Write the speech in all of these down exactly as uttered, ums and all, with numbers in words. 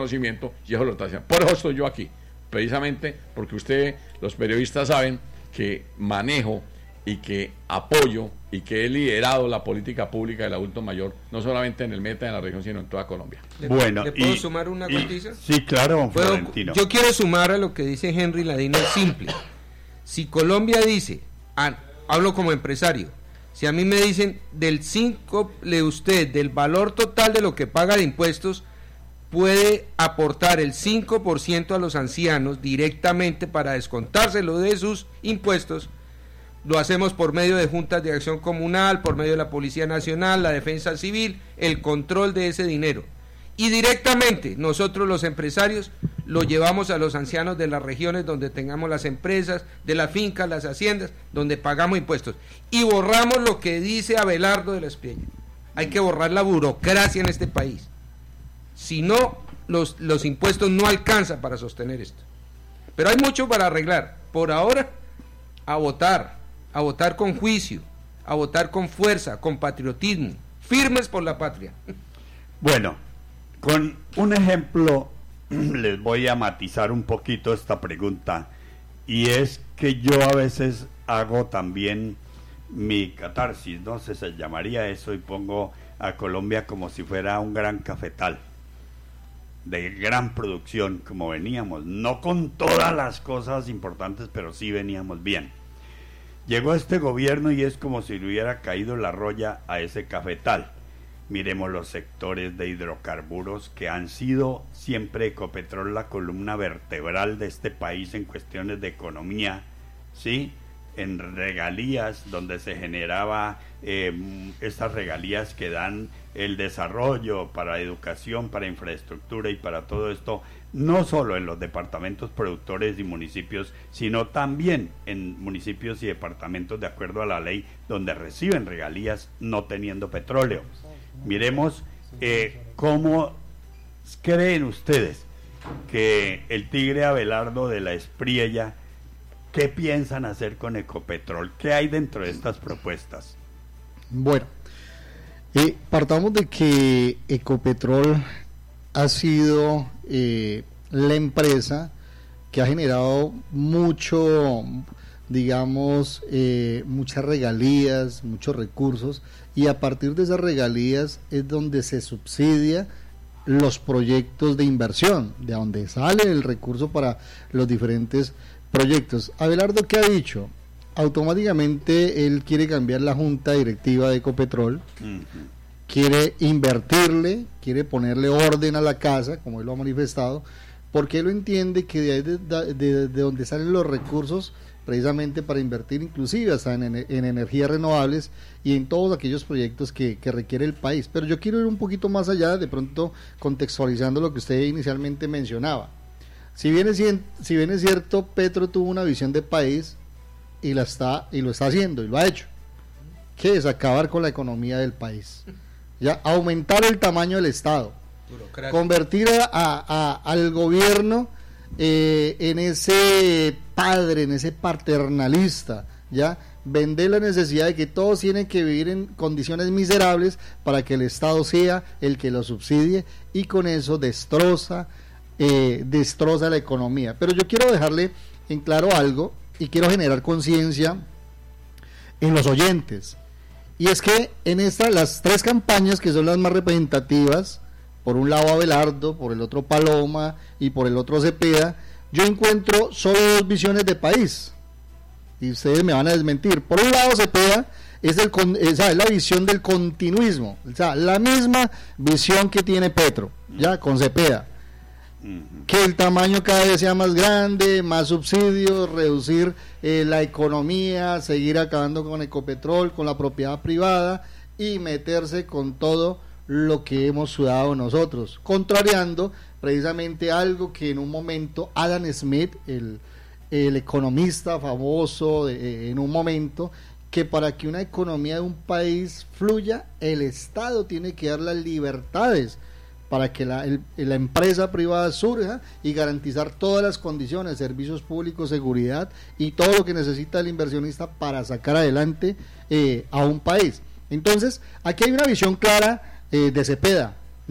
conocimiento y eso lo está haciendo. Por eso estoy yo aquí, precisamente porque ustedes, los periodistas, saben que manejo y que apoyo y que he liderado la política pública del adulto mayor, no solamente en el Meta, en la región, sino en toda Colombia. ¿Le, bueno, ¿le puedo y, sumar una y, noticia? Sí, claro, Florentino. Yo quiero sumar a lo que dice Henry Ladino, es simple. Si Colombia dice, ah, hablo como empresario, si a mí me dicen del cinco de usted, del valor total de lo que paga de impuestos, puede aportar el cinco por ciento a los ancianos directamente para descontárselo de sus impuestos, lo hacemos por medio de juntas de acción comunal, por medio de la Policía Nacional, la Defensa Civil, el control de ese dinero. Y directamente nosotros los empresarios lo llevamos a los ancianos de las regiones donde tengamos las empresas, de las fincas, las haciendas, donde pagamos impuestos. Y borramos lo que dice Abelardo de la Espriella. Hay que borrar la burocracia en este país. Si no, los, los impuestos no alcanzan para sostener esto. Pero hay mucho para arreglar. Por ahora, a votar. a votar con juicio, a votar con fuerza, con patriotismo, firmes por la patria. Bueno, con un ejemplo les voy a matizar un poquito esta pregunta, y es que yo a veces hago también mi catarsis, no sé, se llamaría eso, y pongo a Colombia como si fuera un gran cafetal de gran producción, como veníamos, no con todas las cosas importantes, pero sí veníamos bien. Llegó este gobierno y es como si le hubiera caído la roya a ese cafetal. Miremos los sectores de hidrocarburos que han sido siempre Ecopetrol la columna vertebral de este país en cuestiones de economía, ¿sí? En regalías, donde se generaba eh, estas regalías que dan el desarrollo para educación, para infraestructura y para todo esto, no solo en los departamentos productores y municipios, sino también en municipios y departamentos de acuerdo a la ley, donde reciben regalías no teniendo petróleo. Miremos eh, cómo creen ustedes que el tigre Abelardo de la Espriella, ¿qué piensan hacer con Ecopetrol? ¿Qué hay dentro de estas propuestas? Bueno, eh, partamos de que Ecopetrol ha sido eh, la empresa que ha generado mucho, digamos, eh, muchas regalías, muchos recursos, y a partir de esas regalías es donde se subsidia los proyectos de inversión, de donde sale el recurso para los diferentes proyectos. Abelardo, ¿qué ha dicho? Automáticamente él quiere cambiar la junta directiva de Ecopetrol, uh-huh. quiere invertirle, quiere ponerle orden a la casa, como él lo ha manifestado, porque él lo entiende que de ahí de, de, de, de donde salen los recursos precisamente para invertir inclusive hasta en, en energías renovables y en todos aquellos proyectos que, que requiere el país. Pero yo quiero ir un poquito más allá, de pronto contextualizando lo que usted inicialmente mencionaba. Si bien es, si bien es cierto, Petro tuvo una visión de país y la está y lo está haciendo y lo ha hecho, que es acabar con la economía del país, ya aumentar el tamaño del Estado, burocracia, convertir a, a, al gobierno eh, en ese padre, en ese paternalista, ya vender la necesidad de que todos tienen que vivir en condiciones miserables para que el Estado sea el que lo subsidie, y con eso destroza eh, destroza la economía. Pero yo quiero dejarle en claro algo y quiero generar conciencia en los oyentes, y es que en estas las tres campañas que son las más representativas, por un lado Abelardo, por el otro Paloma y por el otro Cepeda, yo encuentro solo dos visiones de país, y ustedes me van a desmentir. Por un lado Cepeda es, el, es, es la visión del continuismo, o sea, la misma visión que tiene Petro, ya con Cepeda, que el tamaño cada vez sea más grande, más subsidios, reducir eh, la economía, seguir acabando con Ecopetrol, con la propiedad privada y meterse con todo lo que hemos sudado nosotros, contrariando precisamente algo que en un momento Adam Smith, el, el economista famoso de, en un momento, que para que una economía de un país fluya, el Estado tiene que dar las libertades para que la, el, la empresa privada surja y garantizar todas las condiciones, servicios públicos, seguridad y todo lo que necesita el inversionista para sacar adelante eh, a un país. Entonces, aquí hay una visión clara eh, de Cepeda, ¿ya?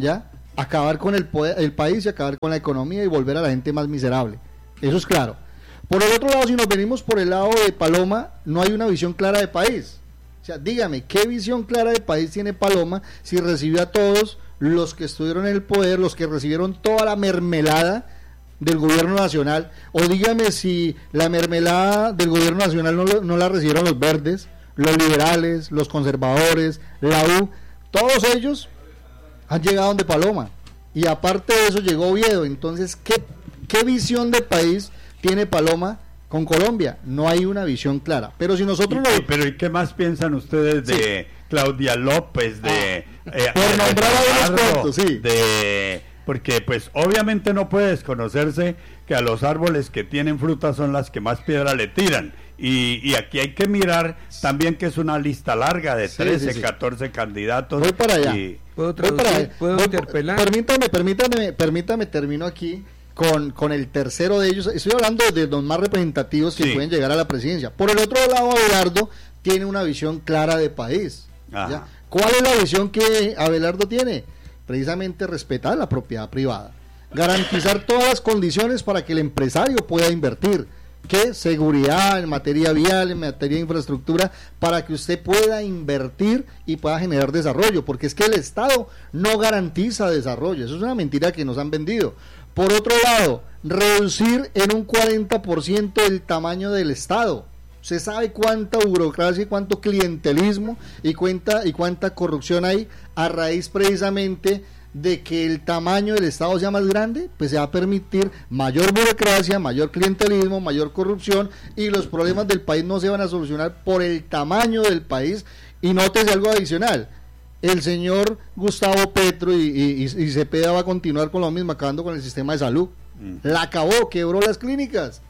acabar con el, poder, el país y acabar con la economía y volver a la gente más miserable. Eso es claro. Por el otro lado, si nos venimos por el lado de Paloma, no hay una visión clara de país. O sea, dígame, ¿qué visión clara de país tiene Paloma si recibió a todos los que estuvieron en el poder, los que recibieron toda la mermelada del gobierno nacional? O dígame si la mermelada del gobierno nacional no, no la recibieron los verdes, los liberales, los conservadores, la U, todos ellos han llegado donde Paloma, y aparte de eso llegó Oviedo. Entonces, ¿qué, qué visión de país tiene Paloma con Colombia? No hay una visión clara. Pero si nosotros ¿Y, lo... pero ¿y qué más piensan ustedes de sí. Claudia López, de... Ah, eh, por nombrar a unos cuantos, sí. De... Porque pues obviamente no puede desconocerse que a los árboles que tienen frutas son las que más piedra le tiran. Y, y aquí hay que mirar también que es una lista larga de trece, sí, sí, sí. catorce candidatos. Voy para allá. Y... ¿Puedo traducir? Voy para allá. ¿Puedo Voy, interpelar? Permítame, permítame, permítame, termino aquí con, con el tercero de ellos. Estoy hablando de los más representativos que sí. pueden llegar a la presidencia. Por el otro lado, Abelardo tiene una visión clara de país. ¿Ya? ¿Cuál es la visión que Abelardo tiene? Precisamente respetar la propiedad privada, garantizar todas las condiciones para que el empresario pueda invertir, que seguridad en materia vial, en materia de infraestructura, para que usted pueda invertir y pueda generar desarrollo, porque es que el Estado no garantiza desarrollo. Eso es una mentira que nos han vendido. Por otro lado, reducir en un cuarenta por ciento el tamaño del Estado. Usted sabe cuánta burocracia y cuánto clientelismo y cuánta, y cuánta corrupción hay a raíz precisamente de que el tamaño del Estado sea más grande. Pues se va a permitir mayor burocracia, mayor clientelismo, mayor corrupción, y los problemas del país no se van a solucionar por el tamaño del país. Y nótese algo adicional: el señor Gustavo Petro y, y, y Cepeda va a continuar con lo mismo, acabando con el sistema de salud. Mm. La acabó, quebró las clínicas.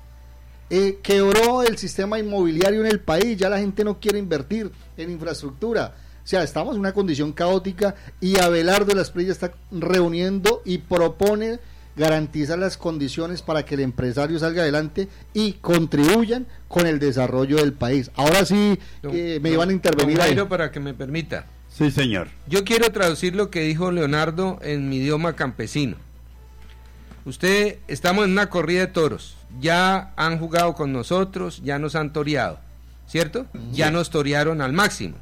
Eh, quebró el sistema inmobiliario en el país, ya la gente no quiere invertir en infraestructura. O sea, estamos en una condición caótica, y Abelardo de la Espriella está reuniendo y propone garantizar las condiciones para que el empresario salga adelante y contribuyan con el desarrollo del país. Ahora sí, don, eh, me don, iban a intervenir don Jairo, para que me permita. Sí, señor. Yo quiero traducir lo que dijo Leonardo en mi idioma campesino. Usted, estamos en una corrida de toros, ya han jugado con nosotros, ya nos han toreado, ¿cierto? Ya nos torearon al máximo.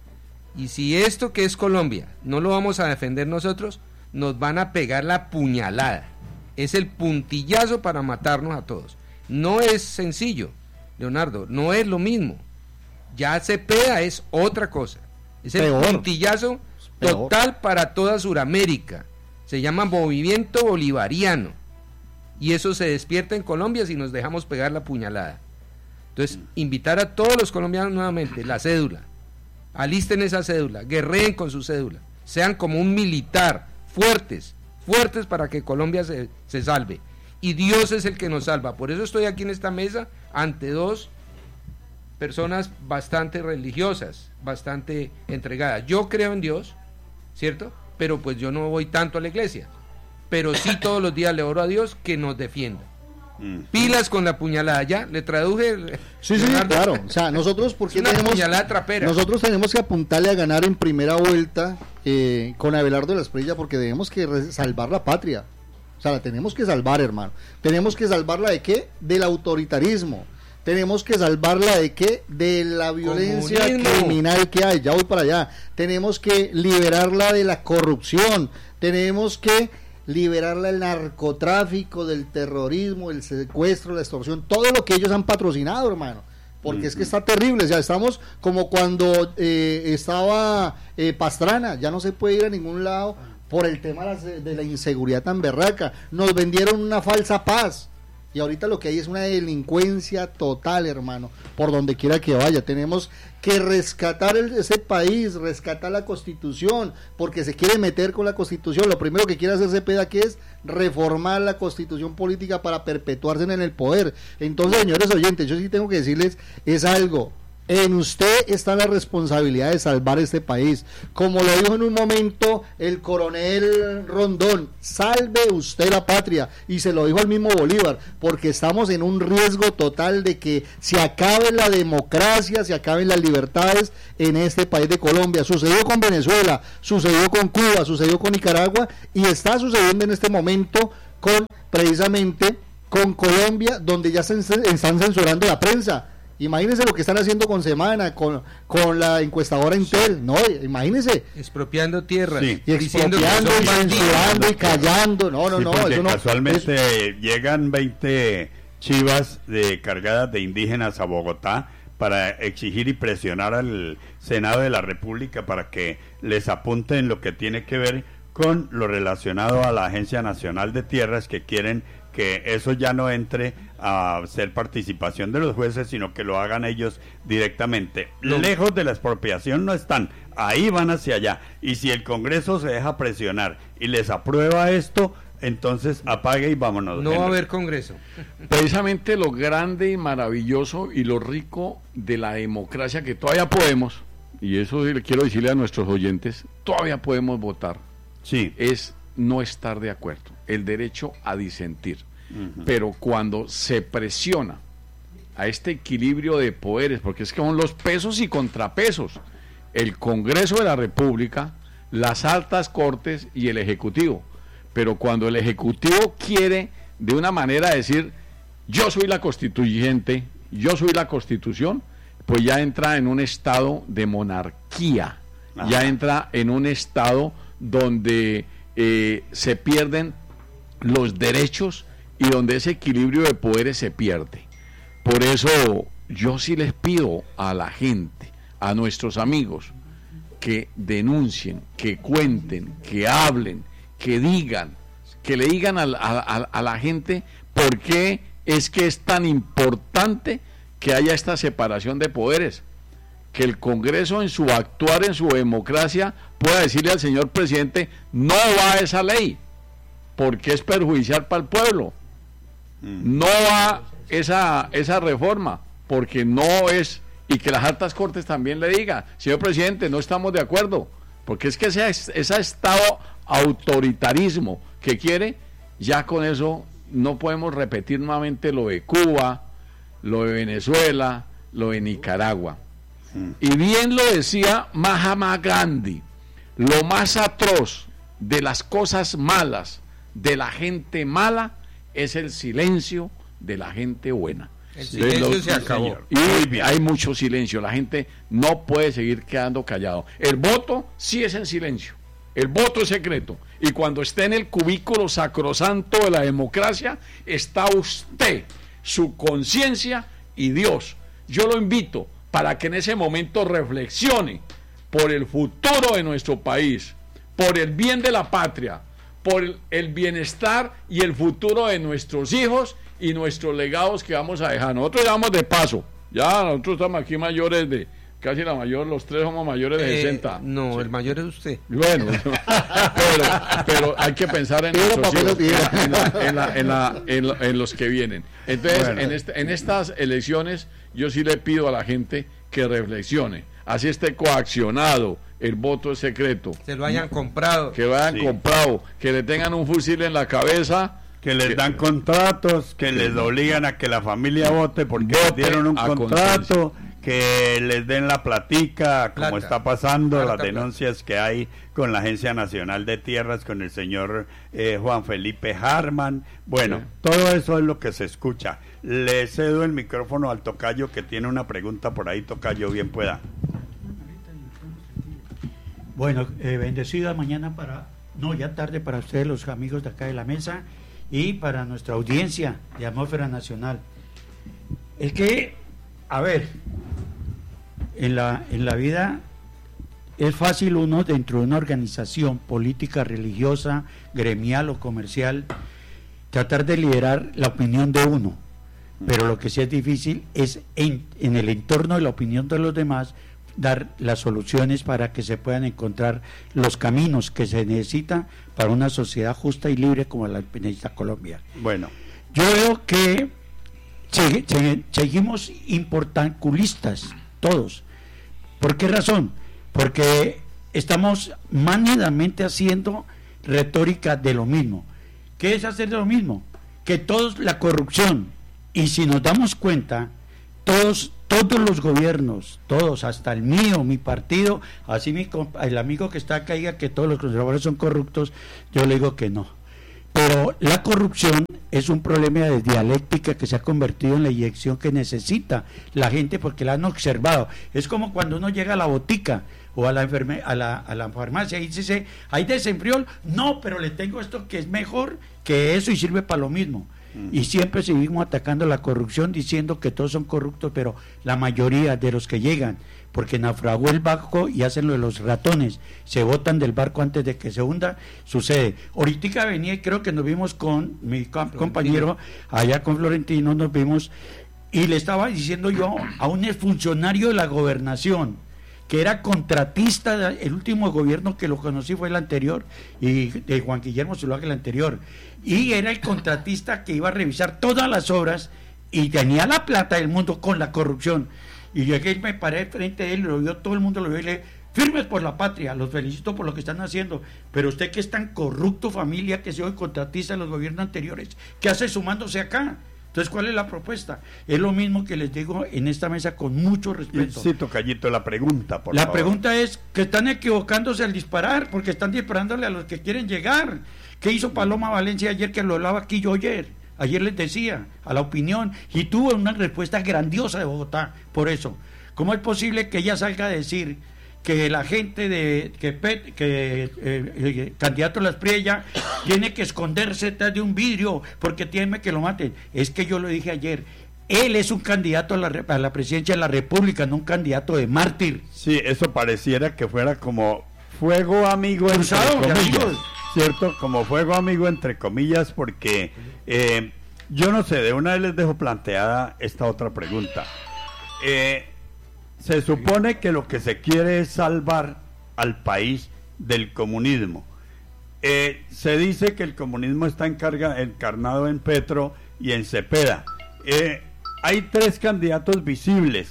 Y si esto que es Colombia no lo vamos a defender nosotros, nos van a pegar la puñalada. Es el puntillazo para matarnos a todos. No es sencillo, Leonardo, no es lo mismo. Ya Cepeda es otra cosa. Es el peor. puntillazo total para toda Sudamérica. Se llama movimiento bolivariano, y eso se despierta en Colombia si nos dejamos pegar la puñalada. Entonces, invitar a todos los colombianos nuevamente, la cédula, alisten esa cédula, guerreen con su cédula, sean como un militar, fuertes, fuertes para que Colombia se, se salve, y Dios es el que nos salva. Por eso estoy aquí en esta mesa ante dos personas bastante religiosas, bastante entregadas. Yo creo en Dios, ¿cierto? Pero pues yo no voy tanto a la iglesia, pero sí todos los días le oro a Dios que nos defienda. Mm. Pilas con la puñalada, ya, le traduje. Sí, sí, claro. O sea, nosotros porque una tenemos, puñalada trapera. Nosotros tenemos que apuntarle a ganar en primera vuelta eh, con Abelardo de la Espriella, porque debemos que re- salvar la patria. O sea, la tenemos que salvar, hermano. Tenemos que salvarla ¿de qué? Del autoritarismo. Tenemos que salvarla ¿de qué? De la violencia Comunismo. criminal que hay. Ya voy para allá. Tenemos que liberarla de la corrupción. Tenemos que liberarla del narcotráfico, del terrorismo, el secuestro, la extorsión, todo lo que ellos han patrocinado, hermano. Porque uh-huh. es que está terrible. O sea, estamos como cuando eh, estaba eh, Pastrana. Ya no se puede ir a ningún lado por el tema de la, de la inseguridad tan berraca. Nos vendieron una falsa paz. Y ahorita lo que hay es una delincuencia total, hermano, por donde quiera que vaya. Tenemos que rescatar el, ese país, rescatar la Constitución, porque se quiere meter con la Constitución. Lo primero que quiere hacer Cepeda, que es reformar la Constitución política para perpetuarse en el poder. Entonces, señores oyentes, yo sí tengo que decirles, es algo, En usted está la responsabilidad de salvar este país. Como lo dijo en un momento el coronel Rondón, salve usted la patria. Y se lo dijo al mismo Bolívar, porque estamos en un riesgo total de que se acabe la democracia, se acaben las libertades en este país de Colombia. Sucedió con Venezuela, sucedió con Cuba, sucedió con Nicaragua y está sucediendo en este momento con, precisamente, con Colombia, donde ya se están censurando la prensa. Imagínense lo que están haciendo con Semana, con, con la encuestadora Intel, no, imagínense. Expropiando tierras, sí. Y expropiando y censurando y callando, no, no, sí, no. Eso no casualmente es... llegan veinte chivas de, cargadas de indígenas a Bogotá para exigir y presionar al Senado de la República para que les apunten lo que tiene que ver con lo relacionado a la Agencia Nacional de Tierras, que quieren que eso ya no entre a ser participación de los jueces, sino que lo hagan ellos directamente. No. Lejos de la expropiación no están, ahí van hacia allá. Y si el Congreso se deja presionar y les aprueba esto, entonces apague y vámonos. No va a haber Congreso. Precisamente lo grande y maravilloso y lo rico de la democracia, que todavía podemos, y eso le quiero decirle a nuestros oyentes, todavía podemos votar. Sí. Es no estar de acuerdo, el derecho a disentir. Uh-huh. Pero cuando se presiona a este equilibrio de poderes, porque es que son los pesos y contrapesos, el Congreso de la República, las altas cortes y el Ejecutivo, pero cuando el Ejecutivo quiere de una manera decir, yo soy la constituyente, yo soy la Constitución, pues ya entra en un estado de monarquía. Ajá. Ya entra en un estado donde Eh, se pierden los derechos y donde ese equilibrio de poderes se pierde. Por eso yo sí les pido a la gente, a nuestros amigos, que denuncien, que cuenten, que hablen, que digan, que le digan a, a, a la gente por qué es que es tan importante que haya esta separación de poderes, que el Congreso en su actuar, en su democracia, pueda decirle al señor presidente, no va esa ley, porque es perjudicial para el pueblo, mm. no va esa, esa reforma, porque no es, y que las altas cortes también le digan, señor presidente, no estamos de acuerdo, porque es que ese, ese estado autoritarismo que quiere, ya con eso no podemos repetir nuevamente lo de Cuba, lo de Venezuela, lo de Nicaragua. Y bien lo decía Mahatma Gandhi, lo más atroz de las cosas malas de la gente mala es el silencio de la gente buena. El silencio lo, se acabó. Y hay mucho silencio, la gente no puede seguir quedando callado. El voto sí es en silencio, el voto es secreto, y cuando esté en el cubículo sacrosanto de la democracia, está usted, su conciencia y Dios. Yo lo invito para que en ese momento reflexione por el futuro de nuestro país, por el bien de la patria, por el, el bienestar y el futuro de nuestros hijos y nuestros legados que vamos a dejar. Nosotros ya vamos de paso, ya nosotros estamos aquí mayores de, casi la mayor, los tres somos mayores de eh, sesenta. No, sí. El mayor es usted. Bueno, pero, pero hay que pensar en, nuestros hijos, en, la, en, la, en, la, en, la, en los que vienen. Entonces, bueno. en, este, en estas elecciones, yo sí le pido a la gente que reflexione, así esté coaccionado, el voto es secreto. Se lo hayan comprado. Que lo hayan sí. comprado, que le tengan un fusil en la cabeza. Que les que, dan contratos, que sí. les obligan a que la familia vote porque les dieron un contrato, que les den la platica, como plata. Está pasando, plata, las denuncias plata. Que hay con la Agencia Nacional de Tierras, con el señor eh, Juan Felipe Harman. Bueno, sí. todo eso es lo que se escucha. Le cedo el micrófono al tocayo que tiene una pregunta por ahí, tocayo, bien pueda. Bueno, eh, bendecida mañana para, no, ya tarde para ustedes, los amigos de acá de la mesa, y para nuestra audiencia de Atmósfera Nacional. El que, a ver, en la, en la vida es fácil uno, dentro de una organización política, religiosa, gremial o comercial, tratar de liderar la opinión de uno, pero lo que sí es difícil es en, en el entorno de la opinión de los demás dar las soluciones para que se puedan encontrar los caminos que se necesitan para una sociedad justa y libre como la que necesita Colombia. Bueno, yo veo que se, se, seguimos importanculistas todos. ¿Por qué razón? Porque estamos manidamente haciendo retórica de lo mismo. ¿Qué es hacer de lo mismo? Que todos la corrupción, y si nos damos cuenta, todos todos los gobiernos, todos, hasta el mío, mi partido, así mi, el amigo que está acá diga que todos los conservadores son corruptos, yo le digo que no. Pero la corrupción es un problema de dialéctica que se ha convertido en la inyección que necesita la gente porque la han observado. Es como cuando uno llega a la botica o a la, enferme, a la, a la farmacia y dice, ¿hay desenfriol? No, pero le tengo esto que es mejor que eso y sirve para lo mismo. Y siempre seguimos atacando la corrupción diciendo que todos son corruptos, pero la mayoría de los que llegan, porque naufragó el barco y hacen lo de los ratones, se botan del barco antes de que se hunda, sucede. Ahorita venía y creo que nos vimos con mi compañero allá con Florentino, nos vimos y le estaba diciendo yo a un exfuncionario de la gobernación que era contratista, el último gobierno que lo conocí fue el anterior, y de Juan Guillermo Zuluaga el anterior, y era el contratista que iba a revisar todas las obras y tenía la plata del mundo con la corrupción. Y llegué y me paré frente a él, lo vio todo el mundo, lo vio y le dije, firmes por la patria, los felicito por lo que están haciendo, pero usted que es tan corrupto, familia, que se hoy contratista en los gobiernos anteriores, ¿qué hace sumándose acá? Entonces, ¿cuál es la propuesta? Es lo mismo que les digo en esta mesa con mucho respeto. Sí, tocallito, la pregunta, por La favor. pregunta es que están equivocándose al disparar, porque están disparándole a los que quieren llegar. ¿Qué hizo Paloma Valencia ayer que lo hablaba aquí yo ayer? Ayer les decía, a la opinión, y tuvo una respuesta grandiosa de Bogotá, por eso. ¿Cómo es posible que ella salga a decir que la gente de que, Pet, que eh, eh, candidato a las Priella tiene que esconderse detrás de un vidrio porque tiene que lo maten? Es que yo lo dije ayer, él es un candidato a la, a la presidencia de la República, no un candidato de mártir. Sí, eso pareciera que fuera como fuego amigo Cruzado, entre comillas, amigos. ¿cierto? Como fuego amigo entre comillas, porque eh, yo no sé, de una vez les dejo planteada esta otra pregunta. Eh, Se supone que lo que se quiere es salvar al país del comunismo. Eh, se dice que el comunismo está encarga, encarnado en Petro y en Cepeda. Eh, hay tres candidatos visibles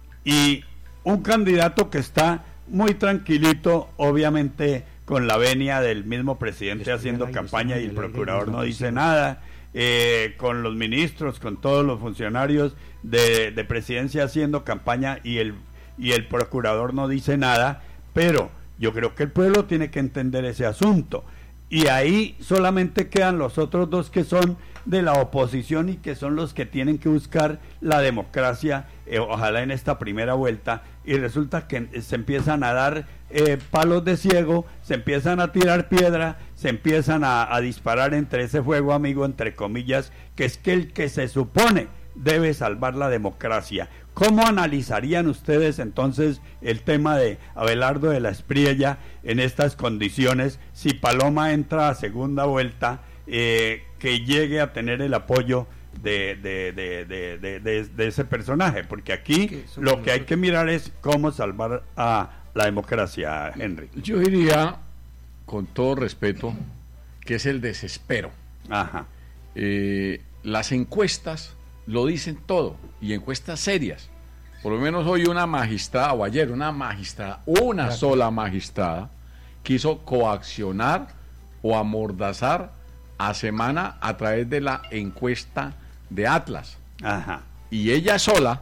y un candidato que está muy tranquilito, obviamente con la venia del mismo presidente haciendo campaña y el procurador no dice nada. Eh, con los ministros, con todos los funcionarios de, de presidencia haciendo campaña y el, y el procurador no dice nada, pero yo creo que el pueblo tiene que entender ese asunto. Y ahí solamente quedan los otros dos que son de la oposición y que son los que tienen que buscar la democracia, eh, ojalá en esta primera vuelta, y resulta que se empiezan a dar eh, palos de ciego, se empiezan a tirar piedra, se empiezan a, a disparar entre ese fuego amigo, entre comillas, que es que el que se supone debe salvar la democracia. ¿Cómo analizarían ustedes entonces el tema de Abelardo de la Espriella en estas condiciones, si Paloma entra a segunda vuelta, eh, que llegue a tener el apoyo de, de, de, de, de, de, de ese personaje? Porque aquí lo que hay que mirar es cómo salvar a la democracia, Henry. Yo diría, con todo respeto, que es el desespero. Ajá. Eh, las encuestas lo dicen todo, y encuestas serias. Por lo menos hoy una magistrada, o ayer una magistrada, una claro. sola magistrada, quiso coaccionar o amordazar a Semana a través de la encuesta de Atlas. Ajá. Y ella sola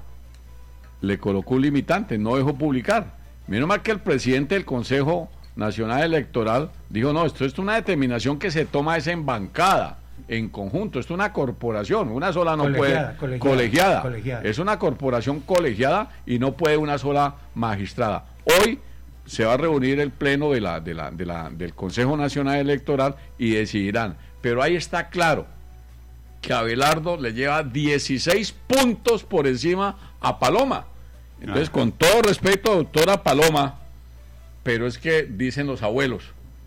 le colocó un limitante, no dejó publicar. Menos mal que el presidente del Consejo Nacional Electoral dijo, no, esto es una determinación que se toma es en bancada, en conjunto, esto es una corporación, una sola no colegiada, puede, colegiada, colegiada. colegiada, es una corporación colegiada y no puede una sola magistrada. Hoy se va a reunir el pleno de la, de la, de la, del Consejo Nacional Electoral y decidirán, pero ahí está claro que Abelardo le lleva dieciséis puntos por encima a Paloma. Entonces, ah. con todo respeto, doctora Paloma, pero es que dicen los abuelos,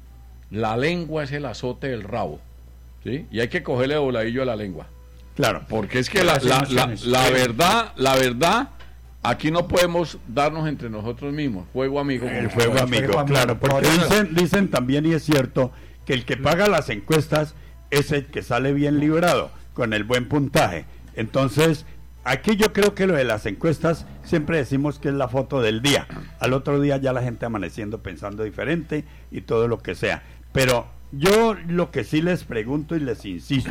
la lengua es el azote del rabo, ¿sí? Y hay que cogerle voladillo a la lengua. Claro. Porque es que la, la, la, la verdad, la verdad, aquí no podemos darnos entre nosotros mismos. Fuego amigo. El fuego amigo, fuego claro. amigo. Porque dicen, dicen también, y es cierto, que el que paga las encuestas es el que sale bien librado, con el buen puntaje. Entonces, aquí yo creo que lo de las encuestas siempre decimos que es la foto del día. Al otro día ya la gente amaneciendo pensando diferente y todo lo que sea. Pero yo lo que sí les pregunto y les insisto,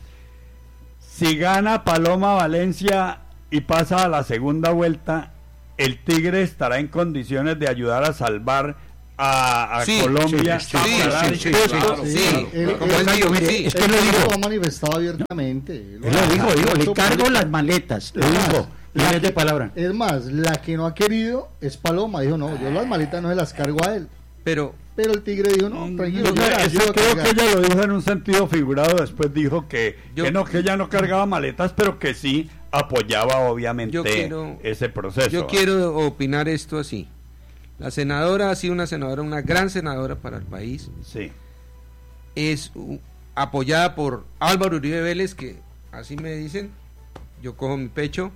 si gana Paloma Valencia y pasa a la segunda vuelta, ¿el Tigre estará en condiciones de ayudar a salvar a, a Sí, Colombia? sí, a sí, pagar sí, sí, impuestos? claro, Sí, sí. él- Como él- el gallo, mire, sí. es que Él lo digo. lo ha manifestado abiertamente. Él lo dijo, dijo, le cargo las maletas, lo dijo, y La es de que- palabra. Es más, la que no ha querido es Paloma. Dijo, no, yo las maletas no se las cargo a él. Pero Pero el Tigre dijo, no, tranquilo, No, yo las eso ayudo a creo cargar. que ella lo dijo en un sentido figurado. Después dijo que, Yo- que no, que ella no cargaba maletas, pero que sí apoyaba obviamente Yo quiero- ese proceso. yo quiero opinar esto así. La senadora ha sido una senadora, una gran senadora para el país. Sí. Es uh, apoyada por Álvaro Uribe Vélez, que así me dicen, yo cojo mi pecho.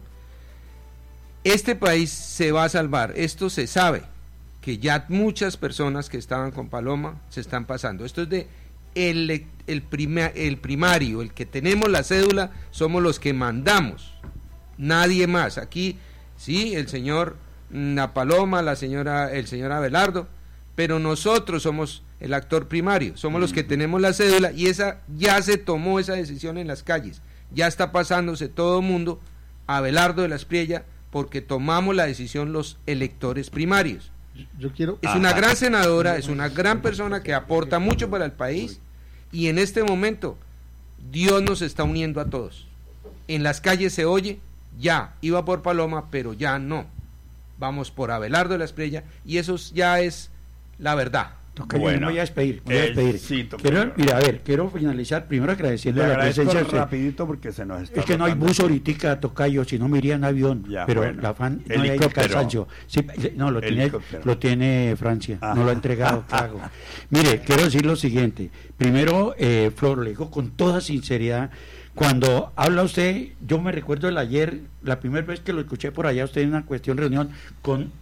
Este país se va a salvar, esto se sabe, que ya muchas personas que estaban con Paloma se están pasando. Esto es de el, el, prima- el primario, el que tenemos la cédula, somos los que mandamos, nadie más. Aquí, sí, el señor la Paloma, la señora, el señor Abelardo, pero nosotros somos el actor primario, somos los que tenemos la cédula y esa ya se tomó esa decisión en las calles, ya está pasándose todo el mundo a Abelardo de la Espriella porque tomamos la decisión los electores primarios. Yo quiero... Es una gran senadora, es una gran persona que aporta mucho para el país y en este momento Dios nos está uniendo a todos. En las calles se oye, ya, iba por Paloma, pero ya no. Vamos por Abelardo de la Espriella y eso ya es la verdad. Tocayo, Bueno, me voy a despedir, me voy a él despedir. sí, tocayo. Quiero, mira, a ver, quiero finalizar primero agradeciendo Le la agradezco presencia de usted. rapidito porque se nos está Es que no hay agotando. bus ahorita, Tocayo, si no me iría en avión, Ya, pero bueno. la fan no hay Helicóptero. cansancio. Sí, no, lo tiene, Helicóptero. lo tiene Francia, Ajá. no lo ha entregado, ¿qué hago? Mire, quiero decir lo siguiente. Primero, eh, Flor, le digo con toda sinceridad, cuando habla usted, yo me recuerdo el ayer, la primera vez que lo escuché por allá, usted en una cuestión, reunión con...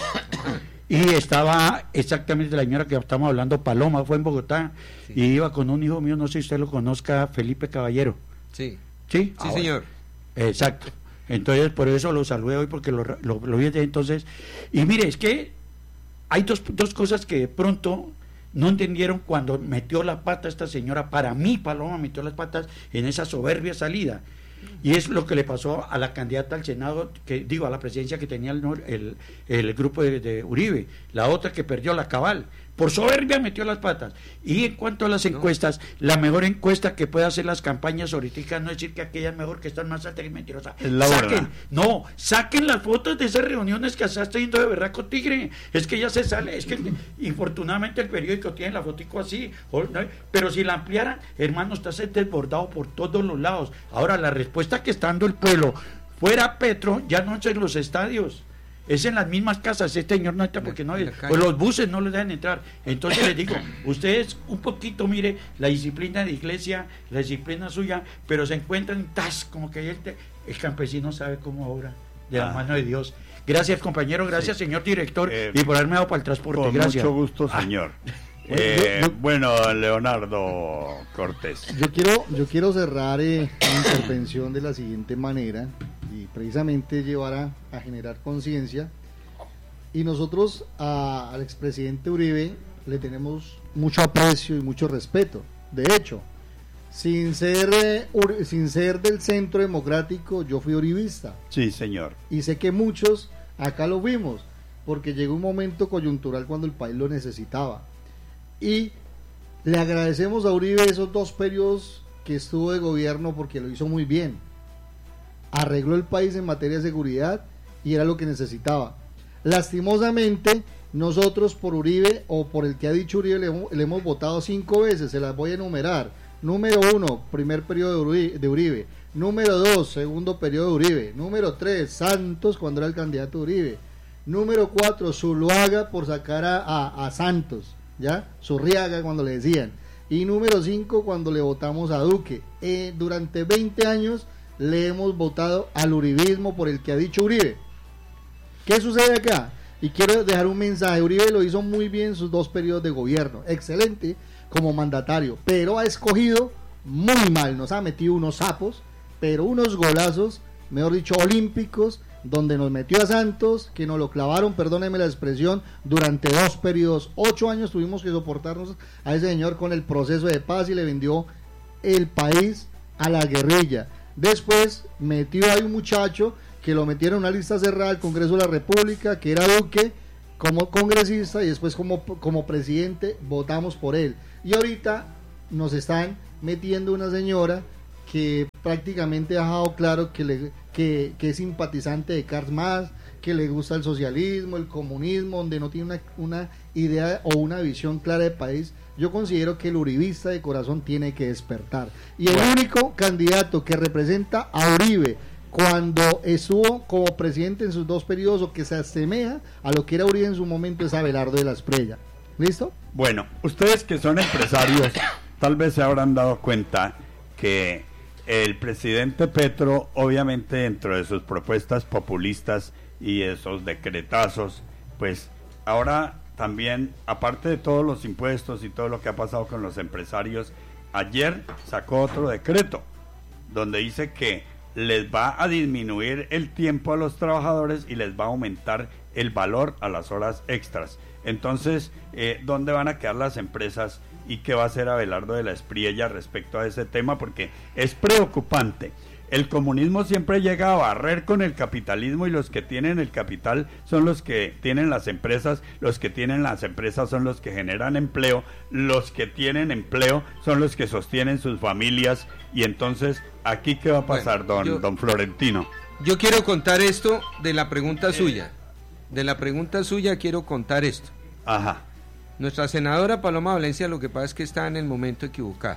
y estaba exactamente la señora que estamos hablando, Paloma, fue en Bogotá, Sí. y iba con un hijo mío, no sé si usted lo conozca, Felipe Caballero. Sí, ¿Sí? sí Ah, bueno. señor. Exacto. Entonces, por eso lo saludé hoy, porque lo, lo, lo vi desde entonces. Y mire, es que hay dos, dos cosas que de pronto no entendieron cuando metió la pata esta señora. Para mí, Paloma metió las patas en esa soberbia salida. Y es lo que le pasó a la candidata al Senado, que digo, a la presidencia que tenía el, el, el grupo de, de Uribe, la otra que perdió la cabal. Por soberbia metió las patas. Y en cuanto a las No. encuestas, la mejor encuesta que puede hacer las campañas ahorita, no es decir que aquella es mejor, que están más altas y mentirosas. Es la Saquen, verdad. no, saquen las fotos de esas reuniones que se está yendo de verdad con Tigre. Es que ya se sale, es que infortunadamente el periódico tiene la fotico así, o- no, pero si la ampliaran, hermano, está desbordado por todos los lados. Ahora, la respuesta que está dando el pueblo, fuera Petro, ya no es en los estadios. Es en las mismas casas, este señor no entra porque no En es, la calle. pues los buses no les dejan entrar. Entonces les digo, ustedes un poquito, mire, la disciplina de iglesia, la disciplina suya, pero se encuentran tas, como que el, el campesino sabe cómo obra, de la Ah. mano de Dios. Gracias, compañero, gracias, Sí. señor director, Eh, y por haberme dado para el transporte. Con Gracias. mucho gusto, señor. Eh, bueno, Leonardo Cortés. Yo quiero, yo quiero cerrar eh, mi intervención de la siguiente manera y precisamente llevar a, a generar conciencia. Y nosotros a- al expresidente Uribe le tenemos mucho aprecio y mucho respeto. De hecho, sin ser, eh, Uri- sin ser del centro democrático, yo fui uribista. Sí, señor. Y sé que muchos acá lo vimos, porque llegó un momento coyuntural cuando el país lo necesitaba. Y le agradecemos a Uribe esos dos periodos que estuvo de gobierno porque lo hizo muy bien. Arregló el país en materia de seguridad y era lo que necesitaba. Lastimosamente, nosotros por Uribe o por el que ha dicho Uribe le hemos, le hemos votado cinco veces, se las voy a enumerar. Número uno, primer periodo de Uribe, de Uribe. Número dos, segundo periodo de Uribe. Número tres, Santos cuando era el candidato de Uribe. Número cuatro, Zuluaga por sacar a, a, a Santos, ¿ya? Zurriaga cuando le decían. Y número cinco, cuando le votamos a Duque. Eh, durante veinte años le hemos votado al uribismo por el que ha dicho Uribe. ¿Qué sucede acá? Y quiero dejar un mensaje. Uribe lo hizo muy bien sus dos periodos de gobierno. Excelente como mandatario. Pero ha escogido muy mal. Nos ha metido unos sapos, pero unos golazos mejor dicho, olímpicos, donde nos metió a Santos, que nos lo clavaron, perdónenme la expresión, durante dos periodos, ocho años tuvimos que soportarnos a ese señor con el proceso de paz y le vendió el país a la guerrilla. Después metió ahí un muchacho que lo metieron en una lista cerrada del Congreso de la República, que era Duque, como congresista, y después como, como presidente votamos por él. Y ahorita nos están metiendo una señora que prácticamente ha dejado claro que, le, que, que es simpatizante de Karl Marx, que le gusta el socialismo, el comunismo, donde no tiene una, una idea o una visión clara de país. Yo considero que el uribista de corazón tiene que despertar. Y el único candidato que representa a Uribe cuando estuvo como presidente en sus dos periodos, o que se asemeja a lo que era Uribe en su momento, es Abelardo de la Espriella. ¿Listo? Bueno, ustedes que son empresarios tal vez se habrán dado cuenta que el presidente Petro, obviamente dentro de sus propuestas populistas y esos decretazos, pues ahora también, aparte de todos los impuestos y todo lo que ha pasado con los empresarios, ayer sacó otro decreto donde dice que les va a disminuir el tiempo a los trabajadores y les va a aumentar el valor a las horas extras. Entonces, eh, ¿dónde van a quedar las empresas y qué va a hacer Abelardo de la Espriella respecto a ese tema? Porque es preocupante. El comunismo siempre llega a barrer con el capitalismo, y los que tienen el capital son los que tienen las empresas, los que tienen las empresas son los que generan empleo, los que tienen empleo son los que sostienen sus familias. Y entonces, ¿aquí qué va a pasar, bueno, don, yo, don Florentino? Yo quiero contar esto de la pregunta suya. De la pregunta suya quiero contar esto. Ajá. Nuestra senadora Paloma Valencia, lo que pasa es que está en el momento equivocado.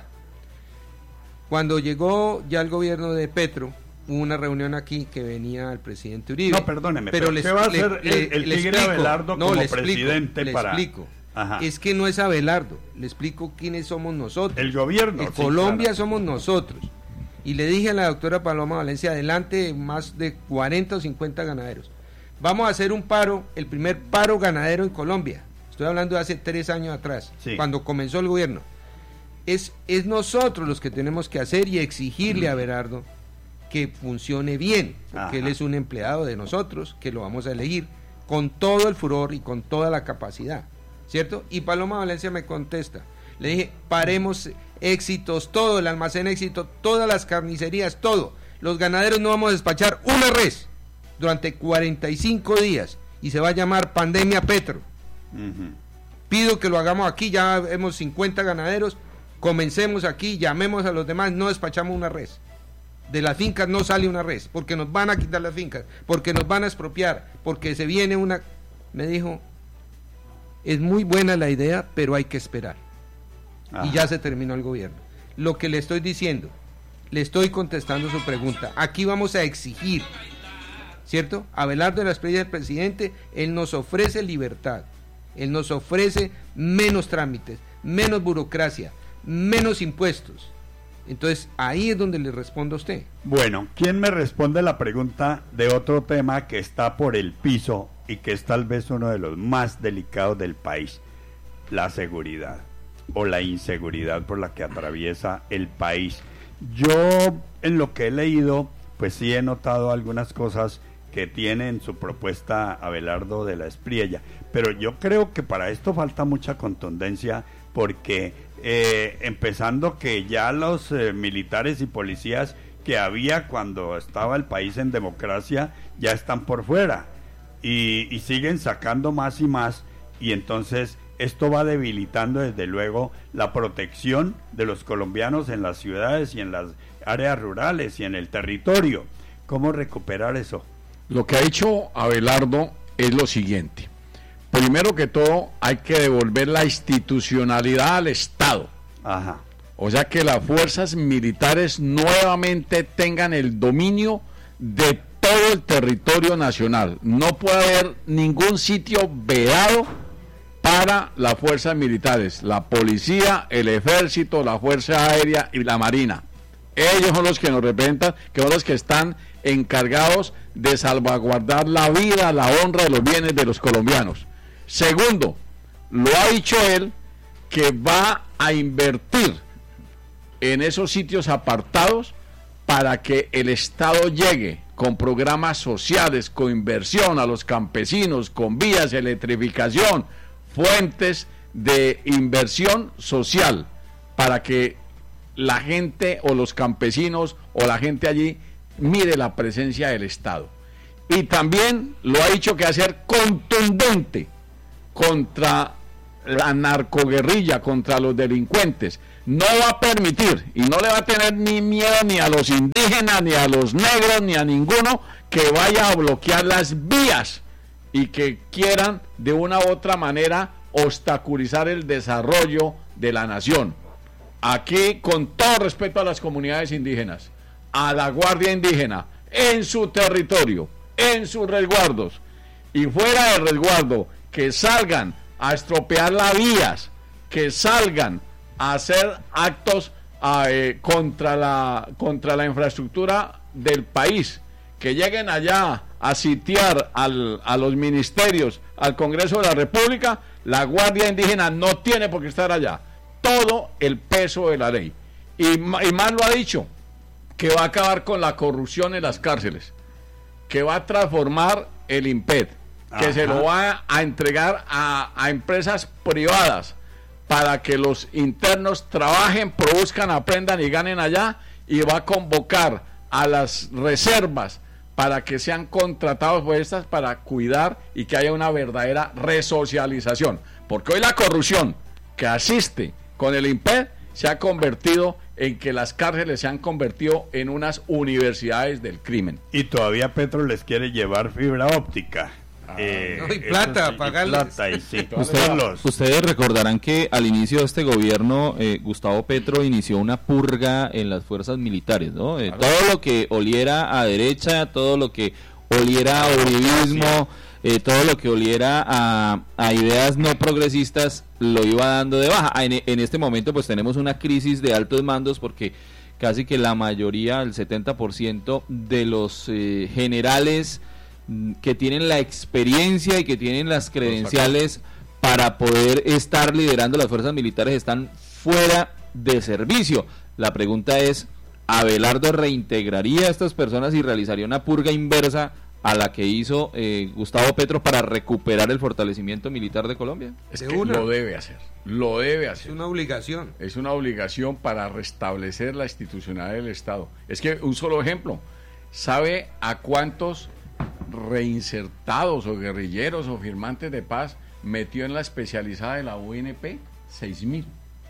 Cuando llegó ya el gobierno de Petro, hubo una reunión aquí que venía el presidente Uribe. No, perdóneme, pero, pero les, ¿qué va a le, hacer le, el, el le tigre explico, Abelardo no, como le explico, presidente le para...? explico. Ajá. Es que no es Abelardo, le explico quiénes somos nosotros. El gobierno. En sí, Colombia claro. somos nosotros. Y le dije a la doctora Paloma Valencia, adelante más de cuarenta o cincuenta ganaderos. Vamos a hacer un paro, el primer paro ganadero en Colombia. Estoy hablando de hace tres años atrás, sí, cuando comenzó el gobierno. Es, es nosotros los que tenemos que hacer y exigirle a Abelardo que funcione bien, porque Ajá. él es un empleado de nosotros, que lo vamos a elegir con todo el furor y con toda la capacidad, ¿cierto? Y Paloma Valencia me contesta, le dije, paremos Éxitos, todo, el almacén Éxito, todas las carnicerías, todo. Los ganaderos no vamos a despachar una res durante cuarenta y cinco días y se va a llamar Pandemia Petro. Uh-huh. Pido que lo hagamos aquí, ya hemos cincuenta ganaderos, comencemos aquí, llamemos a los demás, no despachamos una res. De las fincas no sale una res, porque nos van a quitar las fincas, porque nos van a expropiar, porque se viene una... Me dijo, es muy buena la idea, pero hay que esperar. Ajá. Y ya se terminó el gobierno. Lo que le estoy diciendo, le estoy contestando su pregunta. Aquí vamos a exigir, ¿cierto? Abelardo de la Espriella del presidente, él nos ofrece libertad, él nos ofrece menos trámites, menos burocracia, menos impuestos. Entonces, ahí es donde le respondo a usted. Bueno, ¿quién me responde la pregunta de otro tema que está por el piso y que es tal vez uno de los más delicados del país? La seguridad o la inseguridad por la que atraviesa el país. Yo, en lo que he leído, pues sí he notado algunas cosas que tiene en su propuesta Abelardo de la Espriella, pero yo creo que para esto falta mucha contundencia, porque eh, empezando que ya los eh, militares y policías que había cuando estaba el país en democracia ya están por fuera y, y siguen sacando más y más, y entonces esto va debilitando desde luego la protección de los colombianos en las ciudades y en las áreas rurales y en el territorio. ¿Cómo recuperar eso? Lo que ha hecho Abelardo es lo siguiente. Primero que todo, hay que devolver la institucionalidad al Estado. Ajá. O sea, que las fuerzas militares nuevamente tengan el dominio de todo el territorio nacional. No puede haber ningún sitio vedado para las fuerzas militares, la policía, el ejército, la fuerza aérea y la marina. Ellos son los que nos representan, que son los que están encargados de salvaguardar la vida, la honra de los bienes de los colombianos. Segundo, lo ha dicho él, que va a invertir en esos sitios apartados para que el Estado llegue con programas sociales, con inversión a los campesinos, con vías, electrificación, fuentes de inversión social, para que la gente o los campesinos o la gente allí mire la presencia del Estado. Y también lo ha dicho que va a ser contundente contra la narcoguerrilla, contra los delincuentes. No va a permitir y no le va a tener ni miedo ni a los indígenas, ni a los negros, ni a ninguno que vaya a bloquear las vías y que quieran de una u otra manera obstaculizar el desarrollo de la nación. Aquí, con todo respeto a las comunidades indígenas, a la Guardia Indígena, en su territorio, en sus resguardos, y fuera del resguardo, que salgan a estropear las vías, que salgan a hacer actos eh, contra la contra la infraestructura del país, que lleguen allá a sitiar al, a los ministerios, al Congreso de la República. La Guardia Indígena no tiene por qué estar allá. Todo el peso de la ley. Y, y más lo ha dicho, que va a acabar con la corrupción en las cárceles, que va a transformar el INPED, que Ajá. se lo va a entregar a, a empresas privadas para que los internos trabajen, produzcan, aprendan y ganen allá, y va a convocar a las reservas para que sean contratados por estas para cuidar y que haya una verdadera resocialización, porque hoy la corrupción que asiste con el INPED se ha convertido en que las cárceles se han convertido en unas universidades del crimen. Y todavía Petro les quiere llevar fibra óptica. Ah, eh, no, y plata, sí, pagarles. Y plata, y sí. Usted, los... Ustedes recordarán que al inicio de este gobierno, eh, Gustavo Petro inició una purga en las fuerzas militares, ¿no? Eh, claro. Todo lo que oliera a derecha, todo lo que oliera a uribismo, eh, todo lo que oliera a, a ideas no progresistas, lo iba dando de baja. En, en este momento pues tenemos una crisis de altos mandos, porque casi que la mayoría, el setenta por ciento de los eh, generales que tienen la experiencia y que tienen las credenciales para poder estar liderando las fuerzas militares están fuera de servicio. La pregunta es, ¿Abelardo reintegraría a estas personas y realizaría una purga inversa a la que hizo eh, Gustavo Petro para recuperar el fortalecimiento militar de Colombia? Es que lo debe hacer, lo debe hacer. Es una obligación. Es una obligación para restablecer la institucionalidad del Estado. Es que un solo ejemplo, ¿sabe a cuántos reinsertados o guerrilleros o firmantes de paz metió en la especializada de la U N P? Seis mil.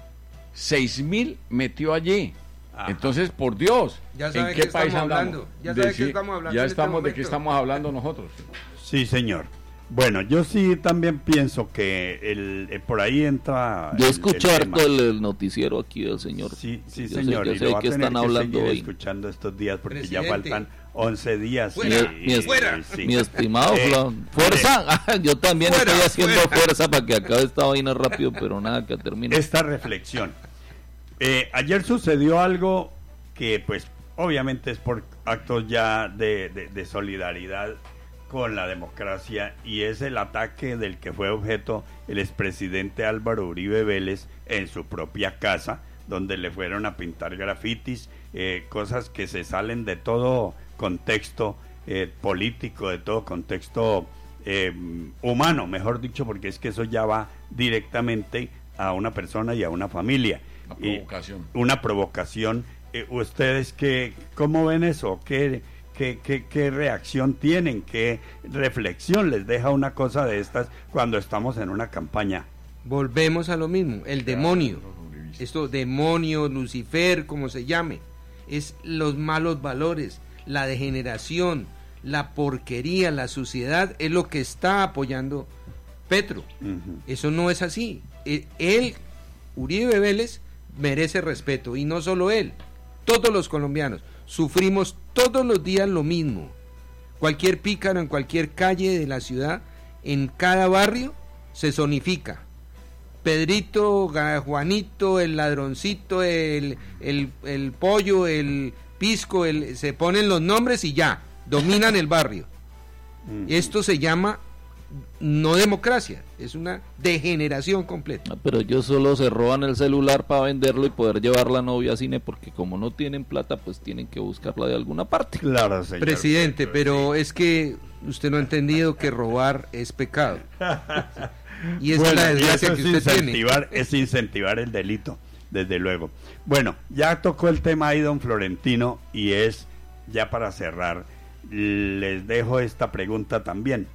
Seis mil metió allí. Ajá. Entonces, por Dios, ya ¿en qué país andamos? Ya sabe que estamos hablando. Ya estamos este de qué estamos hablando nosotros. Sí, señor. Bueno, yo sí también pienso que el, el por ahí entra. Yo escuché harto el, el noticiero aquí del señor. Sí, sí, yo señor. Sé, yo y sé lo va que a tener están que hablando seguir hoy. escuchando estos días porque Presidente. ya faltan once días. Fuera, mi, mi, fuera. Sí. Mi estimado eh, Flan, fuerza. Eh, yo también fuera, estoy haciendo fuera. fuerza para que acabe esta vaina rápido, pero nada, que termine. Esta reflexión. Eh, ayer sucedió algo que pues obviamente es por actos ya de, de, de solidaridad con la democracia, y es el ataque del que fue objeto el expresidente Álvaro Uribe Vélez en su propia casa, donde le fueron a pintar grafitis, eh, cosas que se salen de todo contexto eh, político, de todo contexto eh, humano, mejor dicho, porque es que eso ya va directamente a una persona y a una familia. Una provocación. Y una provocación. Eh, ¿Ustedes qué, cómo ven eso? ¿Qué, qué, qué, qué reacción tienen? ¿Qué reflexión les deja una cosa de estas cuando estamos en una campaña? Volvemos a lo mismo, el demonio. Esto, demonio, Lucifer, como se llame, es los malos valores, la degeneración, la porquería, la suciedad, es lo que está apoyando Petro. Uh-huh. Eso no es así. Él, Uribe Vélez, merece respeto, y no solo él, todos los colombianos sufrimos todos los días lo mismo. Cualquier pícaro en cualquier calle de la ciudad, en cada barrio, se zonifica. Pedrito, Juanito, el ladroncito, el, el, el pollo, el pisco, el, se ponen los nombres y ya, dominan el barrio. Mm. Esto se llama no democracia, es una degeneración completa. Ah, pero ellos solo se roban el celular para venderlo y poder llevar la novia a cine, porque como no tienen plata, pues tienen que buscarla de alguna parte. Claro, señor Presidente, Petro, pero sí. es que usted no ha entendido que robar es pecado. Y esa Bueno, es la y desgracia eso que es usted tiene. incentivar, es incentivar el delito, desde luego. Bueno, ya tocó el tema ahí, don Florentino, y es, ya para cerrar, les dejo esta pregunta también.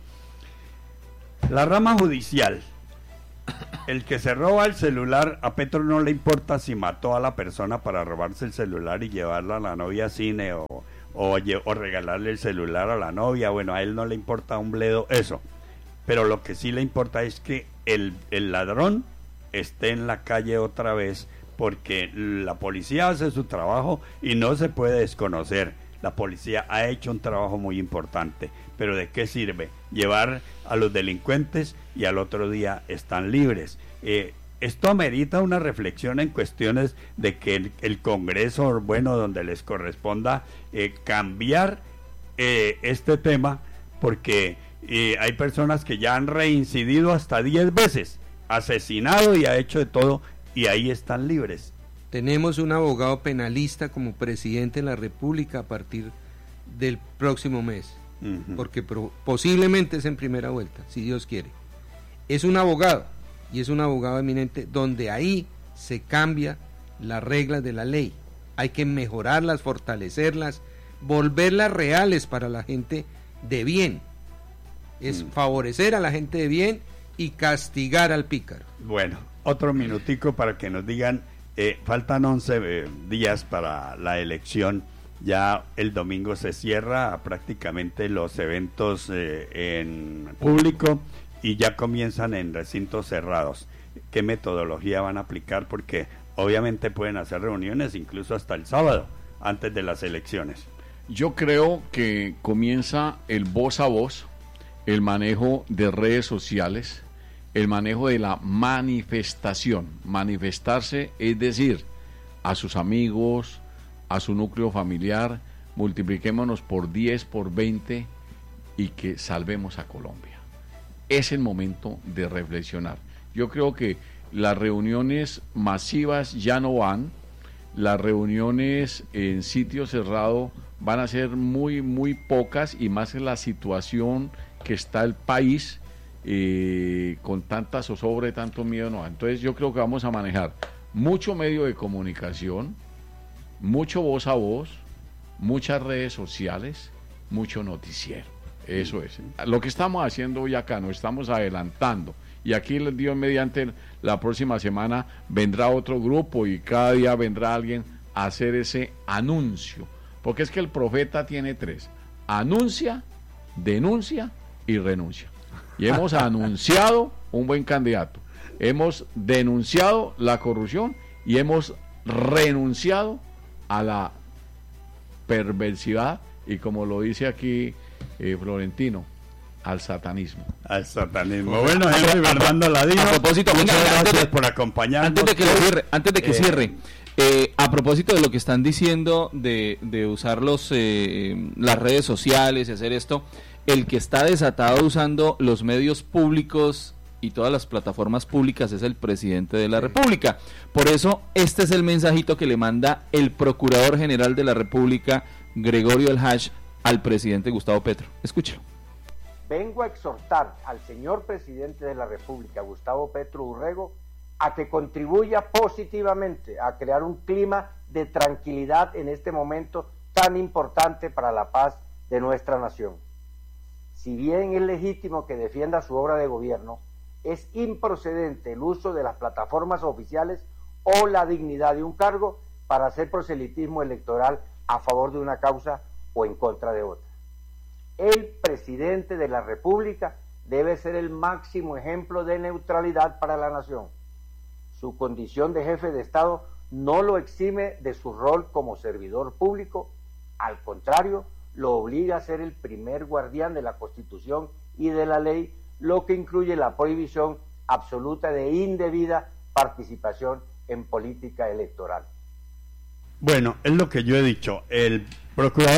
La rama judicial, el que se roba el celular, a Petro no le importa si mató a la persona para robarse el celular y llevarla a la novia a cine o, o, o regalarle el celular a la novia. Bueno, a él no le importa un bledo eso, pero lo que sí le importa es que el, el ladrón esté en la calle otra vez, porque la policía hace su trabajo y no se puede desconocer. La policía ha hecho un trabajo muy importante, pero ¿de qué sirve? Llevar a los delincuentes y al otro día están libres. Eh, esto amerita una reflexión en cuestiones de que el, el Congreso, bueno, donde les corresponda eh, cambiar eh, este tema, porque eh, hay personas que ya han reincidido hasta diez veces, asesinado y ha hecho de todo, y ahí están libres. Tenemos un abogado penalista como presidente de la República a partir del próximo mes, uh-huh. porque pro, posiblemente es en primera vuelta, si Dios quiere. Es un abogado, y es un abogado eminente, donde ahí se cambia las reglas de la ley. Hay que mejorarlas, fortalecerlas, volverlas reales para la gente de bien. Es uh-huh. favorecer a la gente de bien y castigar al pícaro. Bueno, otro minutico para que nos digan. Eh, faltan once eh, días para la elección. Ya el domingo se cierra prácticamente los eventos eh, en público y ya comienzan en recintos cerrados. ¿Qué metodología van a aplicar? Porque obviamente pueden hacer reuniones incluso hasta el sábado, antes de las elecciones. Yo creo que comienza el voz a voz, el manejo de redes sociales, el manejo de la manifestación. Manifestarse es decir, a sus amigos, a su núcleo familiar, multipliquémonos por diez, por veinte y que salvemos a Colombia. Es el momento de reflexionar. Yo creo que las reuniones masivas ya no van, las reuniones en sitio cerrado van a ser muy, muy pocas, y más en la situación que está el país, Eh, con tanta zozobra y tanto miedo. No, entonces yo creo que vamos a manejar mucho medio de comunicación, mucho voz a voz, muchas redes sociales, mucho noticiero. Eso es lo que estamos haciendo hoy acá, nos estamos adelantando, y aquí el Dios mediante la próxima semana vendrá otro grupo y cada día vendrá alguien a hacer ese anuncio, porque es que el profeta tiene tres: anuncia, denuncia y renuncia. Y hemos anunciado un buen candidato, hemos denunciado la corrupción y hemos renunciado a la perversidad y, como lo dice aquí eh, Florentino, al satanismo. Al satanismo. Bueno, Henry Bernardo Ladino, a propósito, muchas venga, gracias antes de, por acompañarnos. Antes de que lo cierre, antes de que Eh, cierre, eh, a propósito de lo que están diciendo de, de usar los eh, las redes sociales y hacer esto, el que está desatado usando los medios públicos y todas las plataformas públicas es el presidente de la República. Por eso, este es el mensajito que le manda el Procurador General de la República, Gregorio El Hach, al presidente Gustavo Petro. Escúchelo. Vengo a exhortar al señor presidente de la República, Gustavo Petro Urrego, a que contribuya positivamente a crear un clima de tranquilidad en este momento tan importante para la paz de nuestra nación. Si bien es legítimo que defienda su obra de gobierno, es improcedente el uso de las plataformas oficiales o la dignidad de un cargo para hacer proselitismo electoral a favor de una causa o en contra de otra. El presidente de la República debe ser el máximo ejemplo de neutralidad para la nación. Su condición de jefe de Estado no lo exime de su rol como servidor público, al contrario, lo obliga a ser el primer guardián de la Constitución y de la ley, lo que incluye la prohibición absoluta de indebida participación en política electoral. Bueno, es lo que yo he dicho. El procurador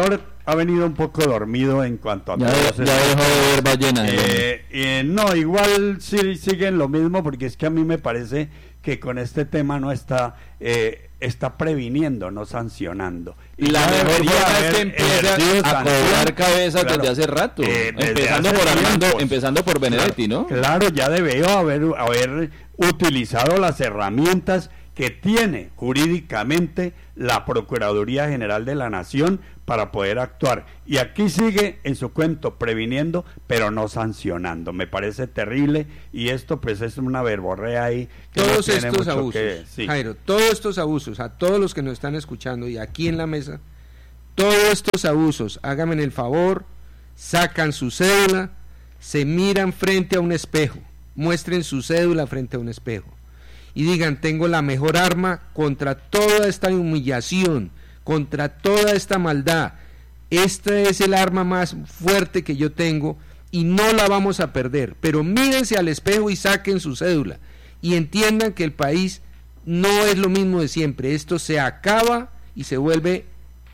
ha venido un poco dormido en cuanto a ya, todos ya dejó de ver ballenas. eh, eh, no, igual sí siguen lo mismo, porque es que a mí me parece que con este tema no está eh, está previniendo, no sancionando. Y la ya mejor debería forma es haber que empiece ejercido a sanción. cobrar cabezas Claro. desde hace rato, Eh, desde empezando hace por Armando, tiempos. empezando por Benedetti, ¿no? Claro, ya debió haber, haber utilizado las herramientas que tiene jurídicamente la Procuraduría General de la Nación para poder actuar. Y aquí sigue en su cuento previniendo, pero no sancionando. Me parece terrible, y esto pues es una verborrea ahí. Que Todos no tiene estos mucho abusos, que- sí. Jairo, todos estos abusos, a todos los que nos están escuchando y aquí en la mesa, todos estos abusos, háganme el favor, sacan su cédula, se miran frente a un espejo, muestren su cédula frente a un espejo y digan: tengo la mejor arma contra toda esta humillación, contra toda esta maldad. Esta es el arma más fuerte que yo tengo y no la vamos a perder. Pero mírense al espejo y saquen su cédula y entiendan que el país no es lo mismo de siempre. Esto se acaba y se vuelve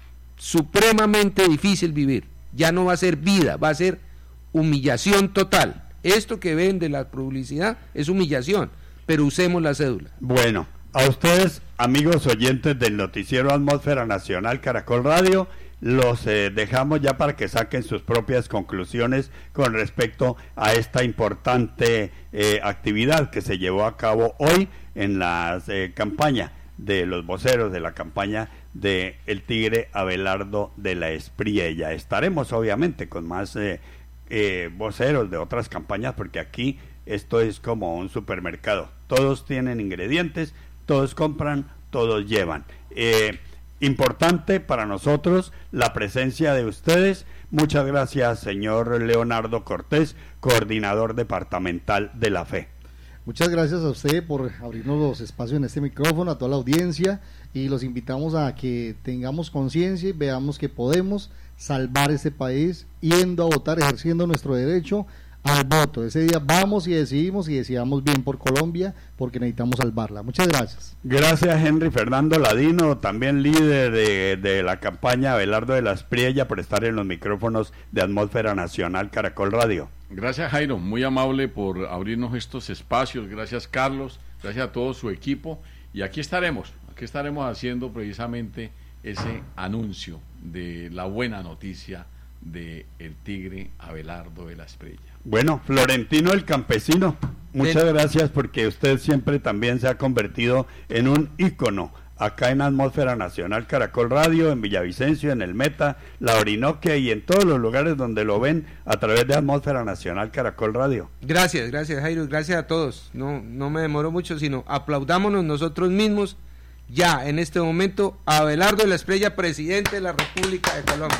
supremamente difícil vivir. Ya no va a ser vida, va a ser humillación total. Esto que ven de la publicidad es humillación, pero usemos la cédula. Bueno, a ustedes, amigos oyentes del noticiero Atmósfera Nacional Caracol Radio, los eh, dejamos ya para que saquen sus propias conclusiones con respecto a esta importante eh, actividad que se llevó a cabo hoy en la eh, campaña de los voceros de la campaña de el Tigre Abelardo de la Espriella. Estaremos obviamente con más eh, eh, voceros de otras campañas, porque aquí esto es como un supermercado. Todos tienen ingredientes, todos compran, todos llevan. Eh, importante para nosotros la presencia de ustedes. Muchas gracias, señor Leonardo Cortés, coordinador departamental de la F E. Muchas gracias a usted por abrirnos los espacios en este micrófono, a toda la audiencia, y los invitamos a que tengamos conciencia y veamos que podemos salvar este país yendo a votar, ejerciendo nuestro derecho al voto. Ese día vamos y decidimos y decidamos bien por Colombia, porque necesitamos salvarla. Muchas gracias. Gracias, Henry Fernando Ladino, también líder de, de la campaña Abelardo de la Espriella, por estar en los micrófonos de Atmósfera Nacional Caracol Radio. Gracias, Jairo, muy amable por abrirnos estos espacios. Gracias, Carlos, gracias a todo su equipo, y aquí estaremos, aquí estaremos haciendo precisamente ese anuncio de la buena noticia de el Tigre Abelardo de la Espriella. Bueno, Florentino el Campesino, muchas gracias, porque usted siempre también se ha convertido en un ícono acá en Atmósfera Nacional Caracol Radio, en Villavicencio, en el Meta, la Orinoquia y en todos los lugares donde lo ven a través de Atmósfera Nacional Caracol Radio. Gracias, gracias, Jairo, gracias a todos. No, no me demoro mucho, sino aplaudámonos nosotros mismos ya en este momento a Abelardo de la Espriella, presidente de la República de Colombia.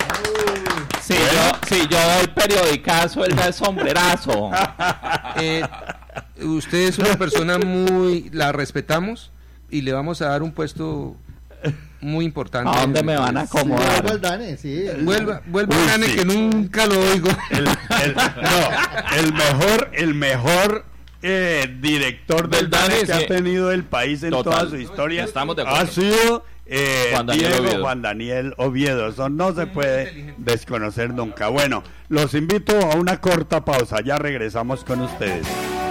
Sí, yo, sí, yo doy periodicazo, él da el sombrerazo. Eh, usted es una persona muy, la respetamos y le vamos a dar un puesto muy importante. ¿A dónde me van a acomodar? Vuelva al Dane, sí. Vuelva, vuelva Uy, Dane, sí. que nunca lo oigo. El, el- no, el mejor, el mejor eh, director del Del DANE, DANE que sí. ha tenido el país en Total. toda su historia Estamos de acuerdo. ha sido eh, Juan Daniel Diego Oviedo. Juan Daniel Oviedo. Eso no se puede desconocer nunca. Bueno, los invito a una corta pausa. Ya regresamos con ustedes.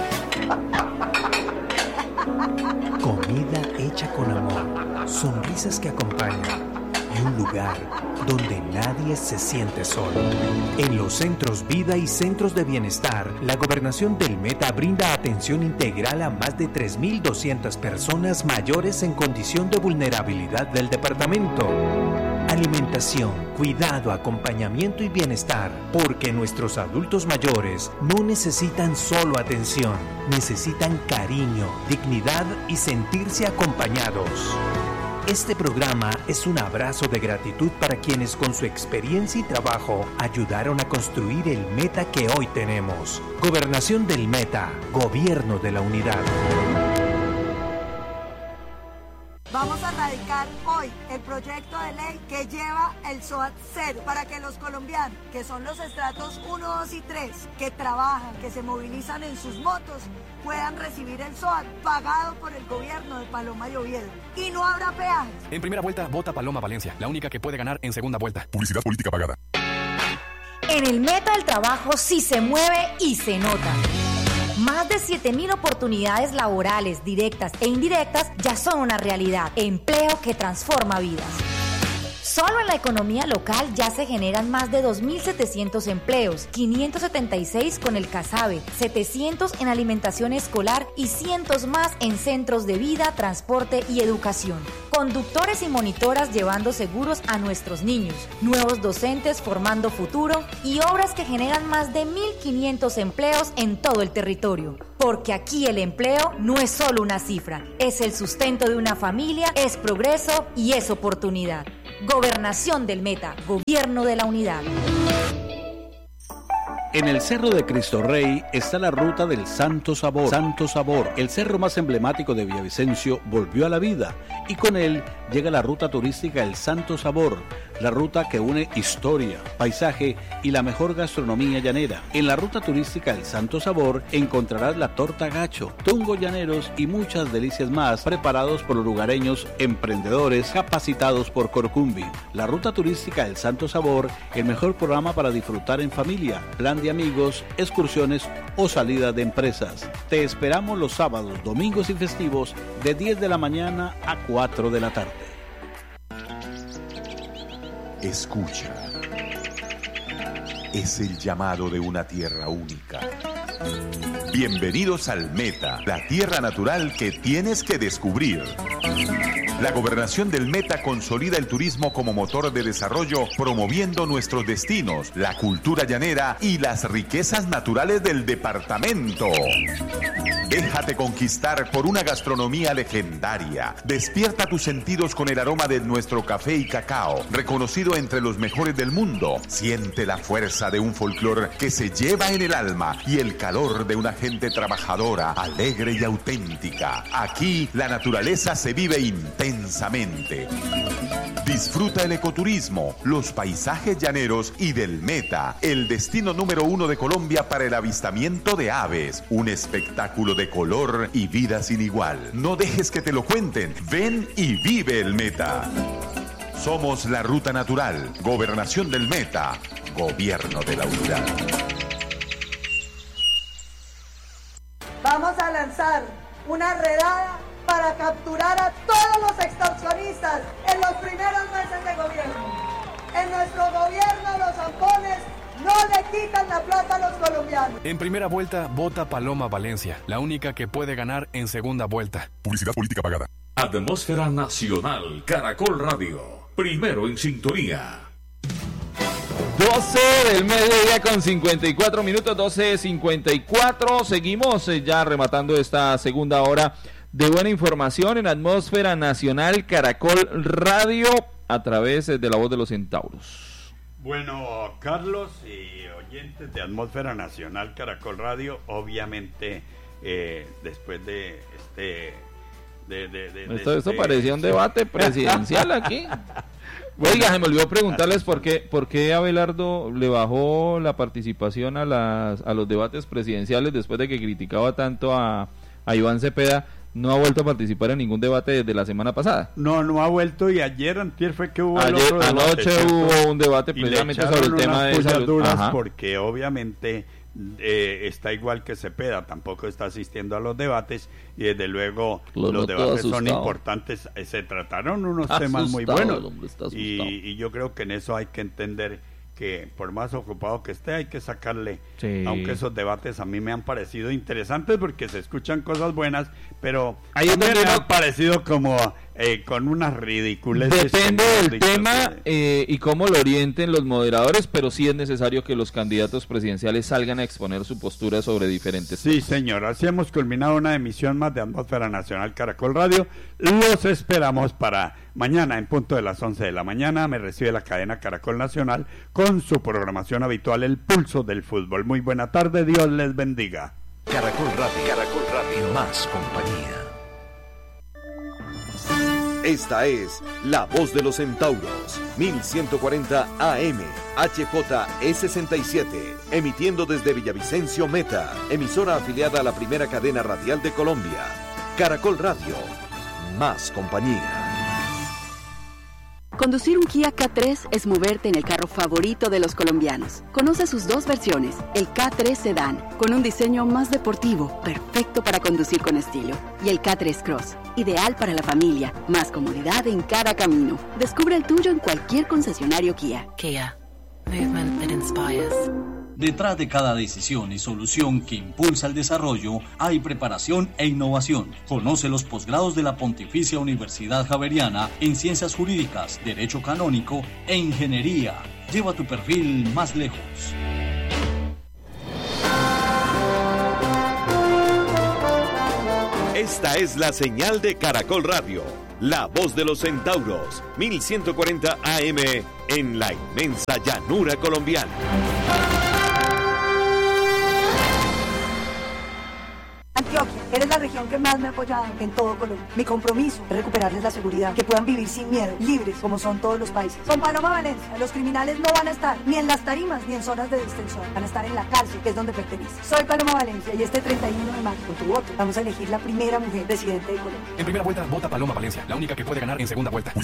Comida hecha con amor, sonrisas que acompañan y un lugar donde nadie se siente solo. En los centros Vida y centros de bienestar, la Gobernación del Meta brinda atención integral a más de tres mil doscientas personas mayores en condición de vulnerabilidad del departamento. Alimentación, cuidado, acompañamiento y bienestar, porque nuestros adultos mayores no necesitan solo atención, necesitan cariño, dignidad y sentirse acompañados. Este programa es un abrazo de gratitud para quienes con su experiencia y trabajo ayudaron a construir el Meta que hoy tenemos. Gobernación del Meta, Gobierno de la Unidad. Vamos a radicar aprobar hoy el proyecto de ley que lleva el S O A T cero para que los colombianos, que son los estratos uno, dos y tres, que trabajan, que se movilizan en sus motos, puedan recibir el S O A T pagado por el gobierno de Paloma y Oviedo. Y no habrá peajes. En primera vuelta, vota Paloma Valencia, la única que puede ganar en segunda vuelta. Publicidad política pagada. En el Meta el trabajo sí se mueve y se nota. Más de siete mil oportunidades laborales directas e indirectas ya son una realidad. Empleo que transforma vidas. Solo en la economía local ya se generan más de dos mil setecientos empleos, quinientos setenta y seis con el CASABE, setecientos en alimentación escolar y cientos más en centros de vida, transporte y educación. Conductores y monitoras llevando seguros a nuestros niños, nuevos docentes formando futuro y obras que generan más de mil quinientos empleos en todo el territorio. Porque aquí el empleo no es solo una cifra, es el sustento de una familia, es progreso y es oportunidad. Gobernación del Meta, Gobierno de la Unidad. En el Cerro de Cristo Rey está la ruta del Santo Sabor. Santo Sabor, el cerro más emblemático de Villavicencio, volvió a la vida y con él llega la ruta turística El Santo Sabor, la ruta que une historia, paisaje y la mejor gastronomía llanera. En la ruta turística El Santo Sabor encontrarás la torta gacho, tungos llaneros y muchas delicias más preparados por los lugareños emprendedores capacitados por Corcumbi. La ruta turística El Santo Sabor, el mejor programa para disfrutar en familia, plan de amigos, excursiones o salida de empresas. Te esperamos los sábados, domingos y festivos de diez de la mañana a cuatro de la tarde. Escucha. Es el llamado de una tierra única. Bienvenidos al Meta, la tierra natural que tienes que descubrir. La gobernación del Meta consolida el turismo como motor de desarrollo, promoviendo nuestros destinos, la cultura llanera y las riquezas naturales del departamento. Déjate conquistar por una gastronomía legendaria. Despierta tus sentidos con el aroma de nuestro café y cacao, reconocido entre los mejores del mundo. Siente la fuerza de un folclor que se lleva en el alma y el calor de una gente trabajadora, alegre y auténtica. Aquí la naturaleza se vive intensamente. Disfruta el ecoturismo, los paisajes llaneros y del Meta, el destino número uno de Colombia para el avistamiento de aves. Un espectáculo de color y vida sin igual. No dejes que te lo cuenten. Ven y vive el Meta. Somos la Ruta Natural, Gobernación del Meta, Gobierno de la Unidad. Vamos a lanzar una redada para capturar a todos los extorsionistas en los primeros meses de gobierno. En nuestro gobierno los zampones no le quitan la plata a los colombianos. En primera vuelta, vota Paloma Valencia, la única que puede ganar en segunda vuelta. Publicidad política pagada. Atmósfera Nacional, Caracol Radio, primero en sintonía. doce del mediodía con cincuenta y cuatro minutos, doce cincuenta y cuatro. Seguimos eh, ya rematando esta segunda hora de buena información en Atmósfera Nacional, Caracol Radio, a través de la voz de los centauros. Bueno, Carlos y oyentes de Atmósfera Nacional, Caracol Radio, obviamente eh, después de este... De, de, de, esto, de esto este... parecía un debate presidencial aquí. Oiga, se me olvidó preguntarles por qué, por qué Abelardo le bajó la participación a, las, a los debates presidenciales después de que criticaba tanto a, a Iván Cepeda. No ha vuelto a participar en ningún debate desde la semana pasada. No, no ha vuelto, y ayer, antier fue que hubo ayer, el otro debate, anoche ¿cierto? Hubo un debate precisamente sobre el tema de salud. Duras porque obviamente eh, está igual que Cepeda, tampoco está asistiendo a los debates, y desde luego Lo los debates asustado. son importantes. Eh, se trataron unos asustado, temas muy buenos, hombre, y, y yo creo que en eso hay que entender que por más ocupado que esté hay que sacarle, sí. Aunque esos debates a mí me han parecido interesantes porque se escuchan cosas buenas, pero ahí también me no... han parecido como eh, con unas ridiculeces. Depende del tema eh, y cómo lo orienten los moderadores, pero sí es necesario que los candidatos presidenciales salgan a exponer su postura sobre diferentes sí, temas. Señor, así hemos culminado una emisión más de Atmósfera Nacional Caracol Radio. Los esperamos para mañana en punto de las once de la mañana. Me recibe la cadena Caracol Nacional con su programación habitual, El Pulso del Fútbol. Muy buena tarde, Dios les bendiga. Caracol Radio, Caracol Radio, más compañía. Esta es La Voz de los Centauros, mil ciento cuarenta A M, H J E sesenta y siete, emitiendo desde Villavicencio Meta, emisora afiliada a la primera cadena radial de Colombia. Caracol Radio, más compañía. Conducir un Kia K tres es moverte en el carro favorito de los colombianos. Conoce sus dos versiones, el K tres Sedan, con un diseño más deportivo, perfecto para conducir con estilo, y el K tres Cross, ideal para la familia, más comodidad en cada camino. Descubre el tuyo en cualquier concesionario Kia. Kia, movement that inspires. Detrás de cada decisión y solución que impulsa el desarrollo, hay preparación e innovación. Conoce los posgrados de la Pontificia Universidad Javeriana en Ciencias Jurídicas, Derecho Canónico e Ingeniería. Lleva tu perfil más lejos. Esta es la señal de Caracol Radio, la voz de los centauros, mil ciento cuarenta A M en la inmensa llanura colombiana. Antioquia, eres la región que más me ha apoyado en todo Colombia. Mi compromiso es recuperarles la seguridad, que puedan vivir sin miedo, libres como son todos los países. Con Paloma Valencia, los criminales no van a estar ni en las tarimas ni en zonas de distensión, van a estar en la cárcel, que es donde pertenecen. Soy Paloma Valencia y este treinta y uno de mayo, con tu voto, vamos a elegir la primera mujer presidente de Colombia. En primera vuelta, vota Paloma Valencia, la única que puede ganar en segunda vuelta.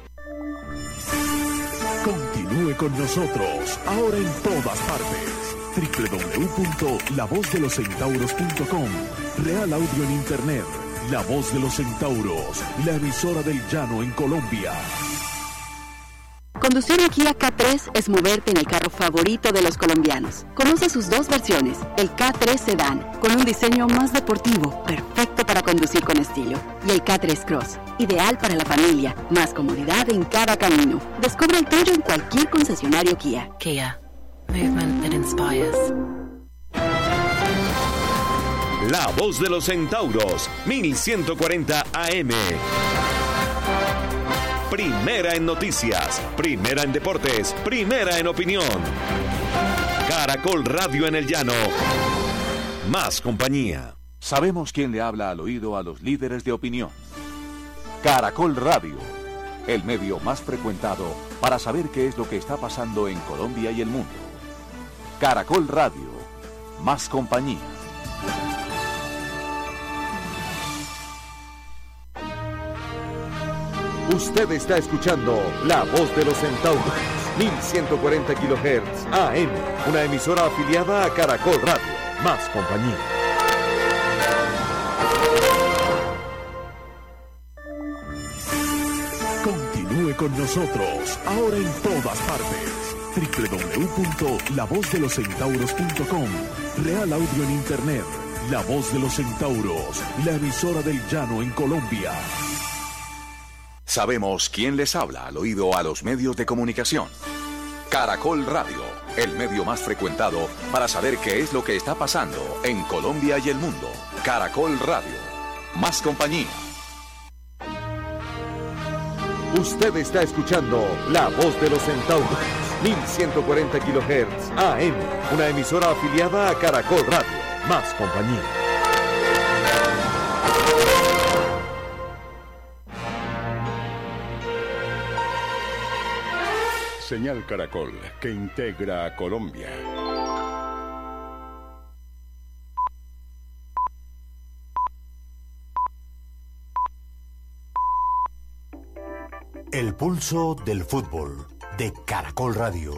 Continúe con nosotros, ahora en todas partes. doble u doble u doble u punto la voz de los centauros punto com. Real Audio en Internet. La Voz de los Centauros, la emisora del llano en Colombia. Conducir un Kia K tres es moverte en el carro favorito de los colombianos. Conoce sus dos versiones, el K tres Sedan, con un diseño más deportivo, perfecto para conducir con estilo, y el K tres Cross, ideal para la familia, más comodidad en cada camino. Descubre el tuyo en cualquier concesionario Kia. Kia, movement that inspires. La Voz de los Centauros, mil ciento cuarenta A M. Primera en noticias, primera en deportes, primera en opinión. Caracol Radio en el llano. Más compañía. Sabemos quién le habla al oído a los líderes de opinión. Caracol Radio, el medio más frecuentado para saber qué es lo que está pasando en Colombia y el mundo. Caracol Radio, más compañía. Usted está escuchando La Voz de los Centauros, mil ciento cuarenta kilohertz A M, una emisora afiliada a Caracol Radio, más compañía. Continúe con nosotros, ahora en todas partes. doble u doble u doble u punto la voz de los centauros punto com. Real Audio en Internet. La Voz de los Centauros, la emisora del llano en Colombia. Sabemos quién les habla al oído a los medios de comunicación. Caracol Radio, el medio más frecuentado para saber qué es lo que está pasando en Colombia y el mundo. Caracol Radio, más compañía. Usted está escuchando La Voz de los Centauros, mil ciento cuarenta kilohertz A M, una emisora afiliada a Caracol Radio, más compañía. Señal Caracol, que integra a Colombia. El pulso del fútbol de Caracol Radio.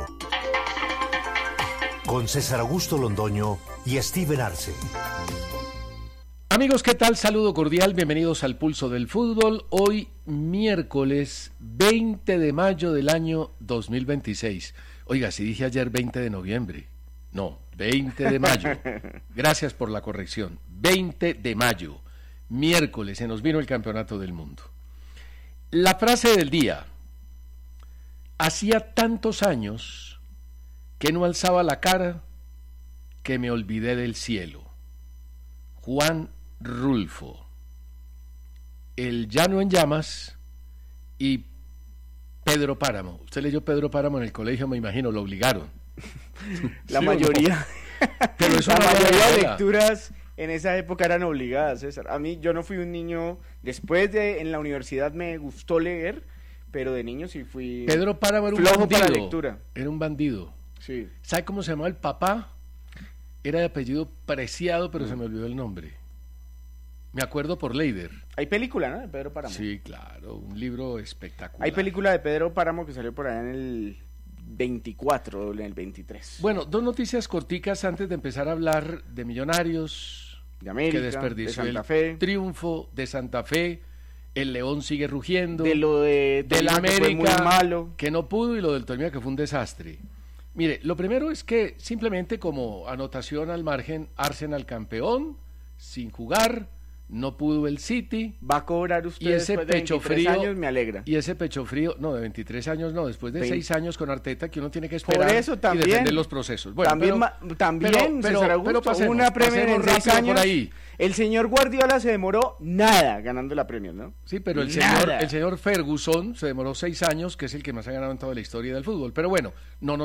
Con César Augusto Londoño y Steven Arce. Amigos, ¿qué tal? Saludo cordial, bienvenidos al Pulso del Fútbol. Hoy miércoles veinte de mayo del año dos mil veintiséis. Oiga, si dije ayer veinte de noviembre. No, veinte de mayo. Gracias por la corrección. veinte de mayo, miércoles, se nos vino el Campeonato del Mundo. La frase del día. Hacía tantos años que no alzaba la cara que me olvidé del cielo. Juan Rulfo. El Llano en Llamas y Pedro Páramo. Usted leyó Pedro Páramo en el colegio, me imagino, lo obligaron. La ¿Sí mayoría. Pero es la una mayoría de novela. lecturas en esa época eran obligadas, César. A mí, yo no fui un niño, después de, en la universidad me gustó leer, pero de niño sí fui Pedro Páramo era un flojo bandido. para la lectura. Era un bandido. Sí. ¿Sabe cómo se llamaba el papá? Era de apellido Preciado, pero Mm. se me olvidó el nombre. Me acuerdo por Leider. Hay película, ¿no? De Pedro Páramo. Sí, claro, un libro espectacular. Hay película de Pedro Páramo que salió por allá en el veinticuatro, en el veintitrés. Bueno, dos noticias corticas antes de empezar a hablar de Millonarios, de América, que desperdició de Santa el Fe. triunfo de Santa Fe, el León sigue rugiendo, De lo de de la Tolima, que fue América muy malo. que no pudo y lo del Tolima que fue un desastre. Mire, lo primero es que simplemente como anotación al margen, Arsenal campeón, sin jugar, no pudo el City. Va a cobrar usted y ese después de pecho veintitrés frío, años, me alegra. Y ese pecho frío, no, de veintitrés años no, después de Vein- seis años con Arteta que uno tiene que esperar Por eso también, y defender los procesos. Bueno, también, pero- ma- también pero- pero- César Augusto, pero pasemos, una Premier en pasemos seis rápido años. por ahí. El señor Guardiola se demoró nada ganando la Premier, ¿no? Sí, pero el Nada. señor, el señor Ferguson se demoró seis años, que es el que más ha ganado en toda la historia del fútbol. Pero bueno, no nos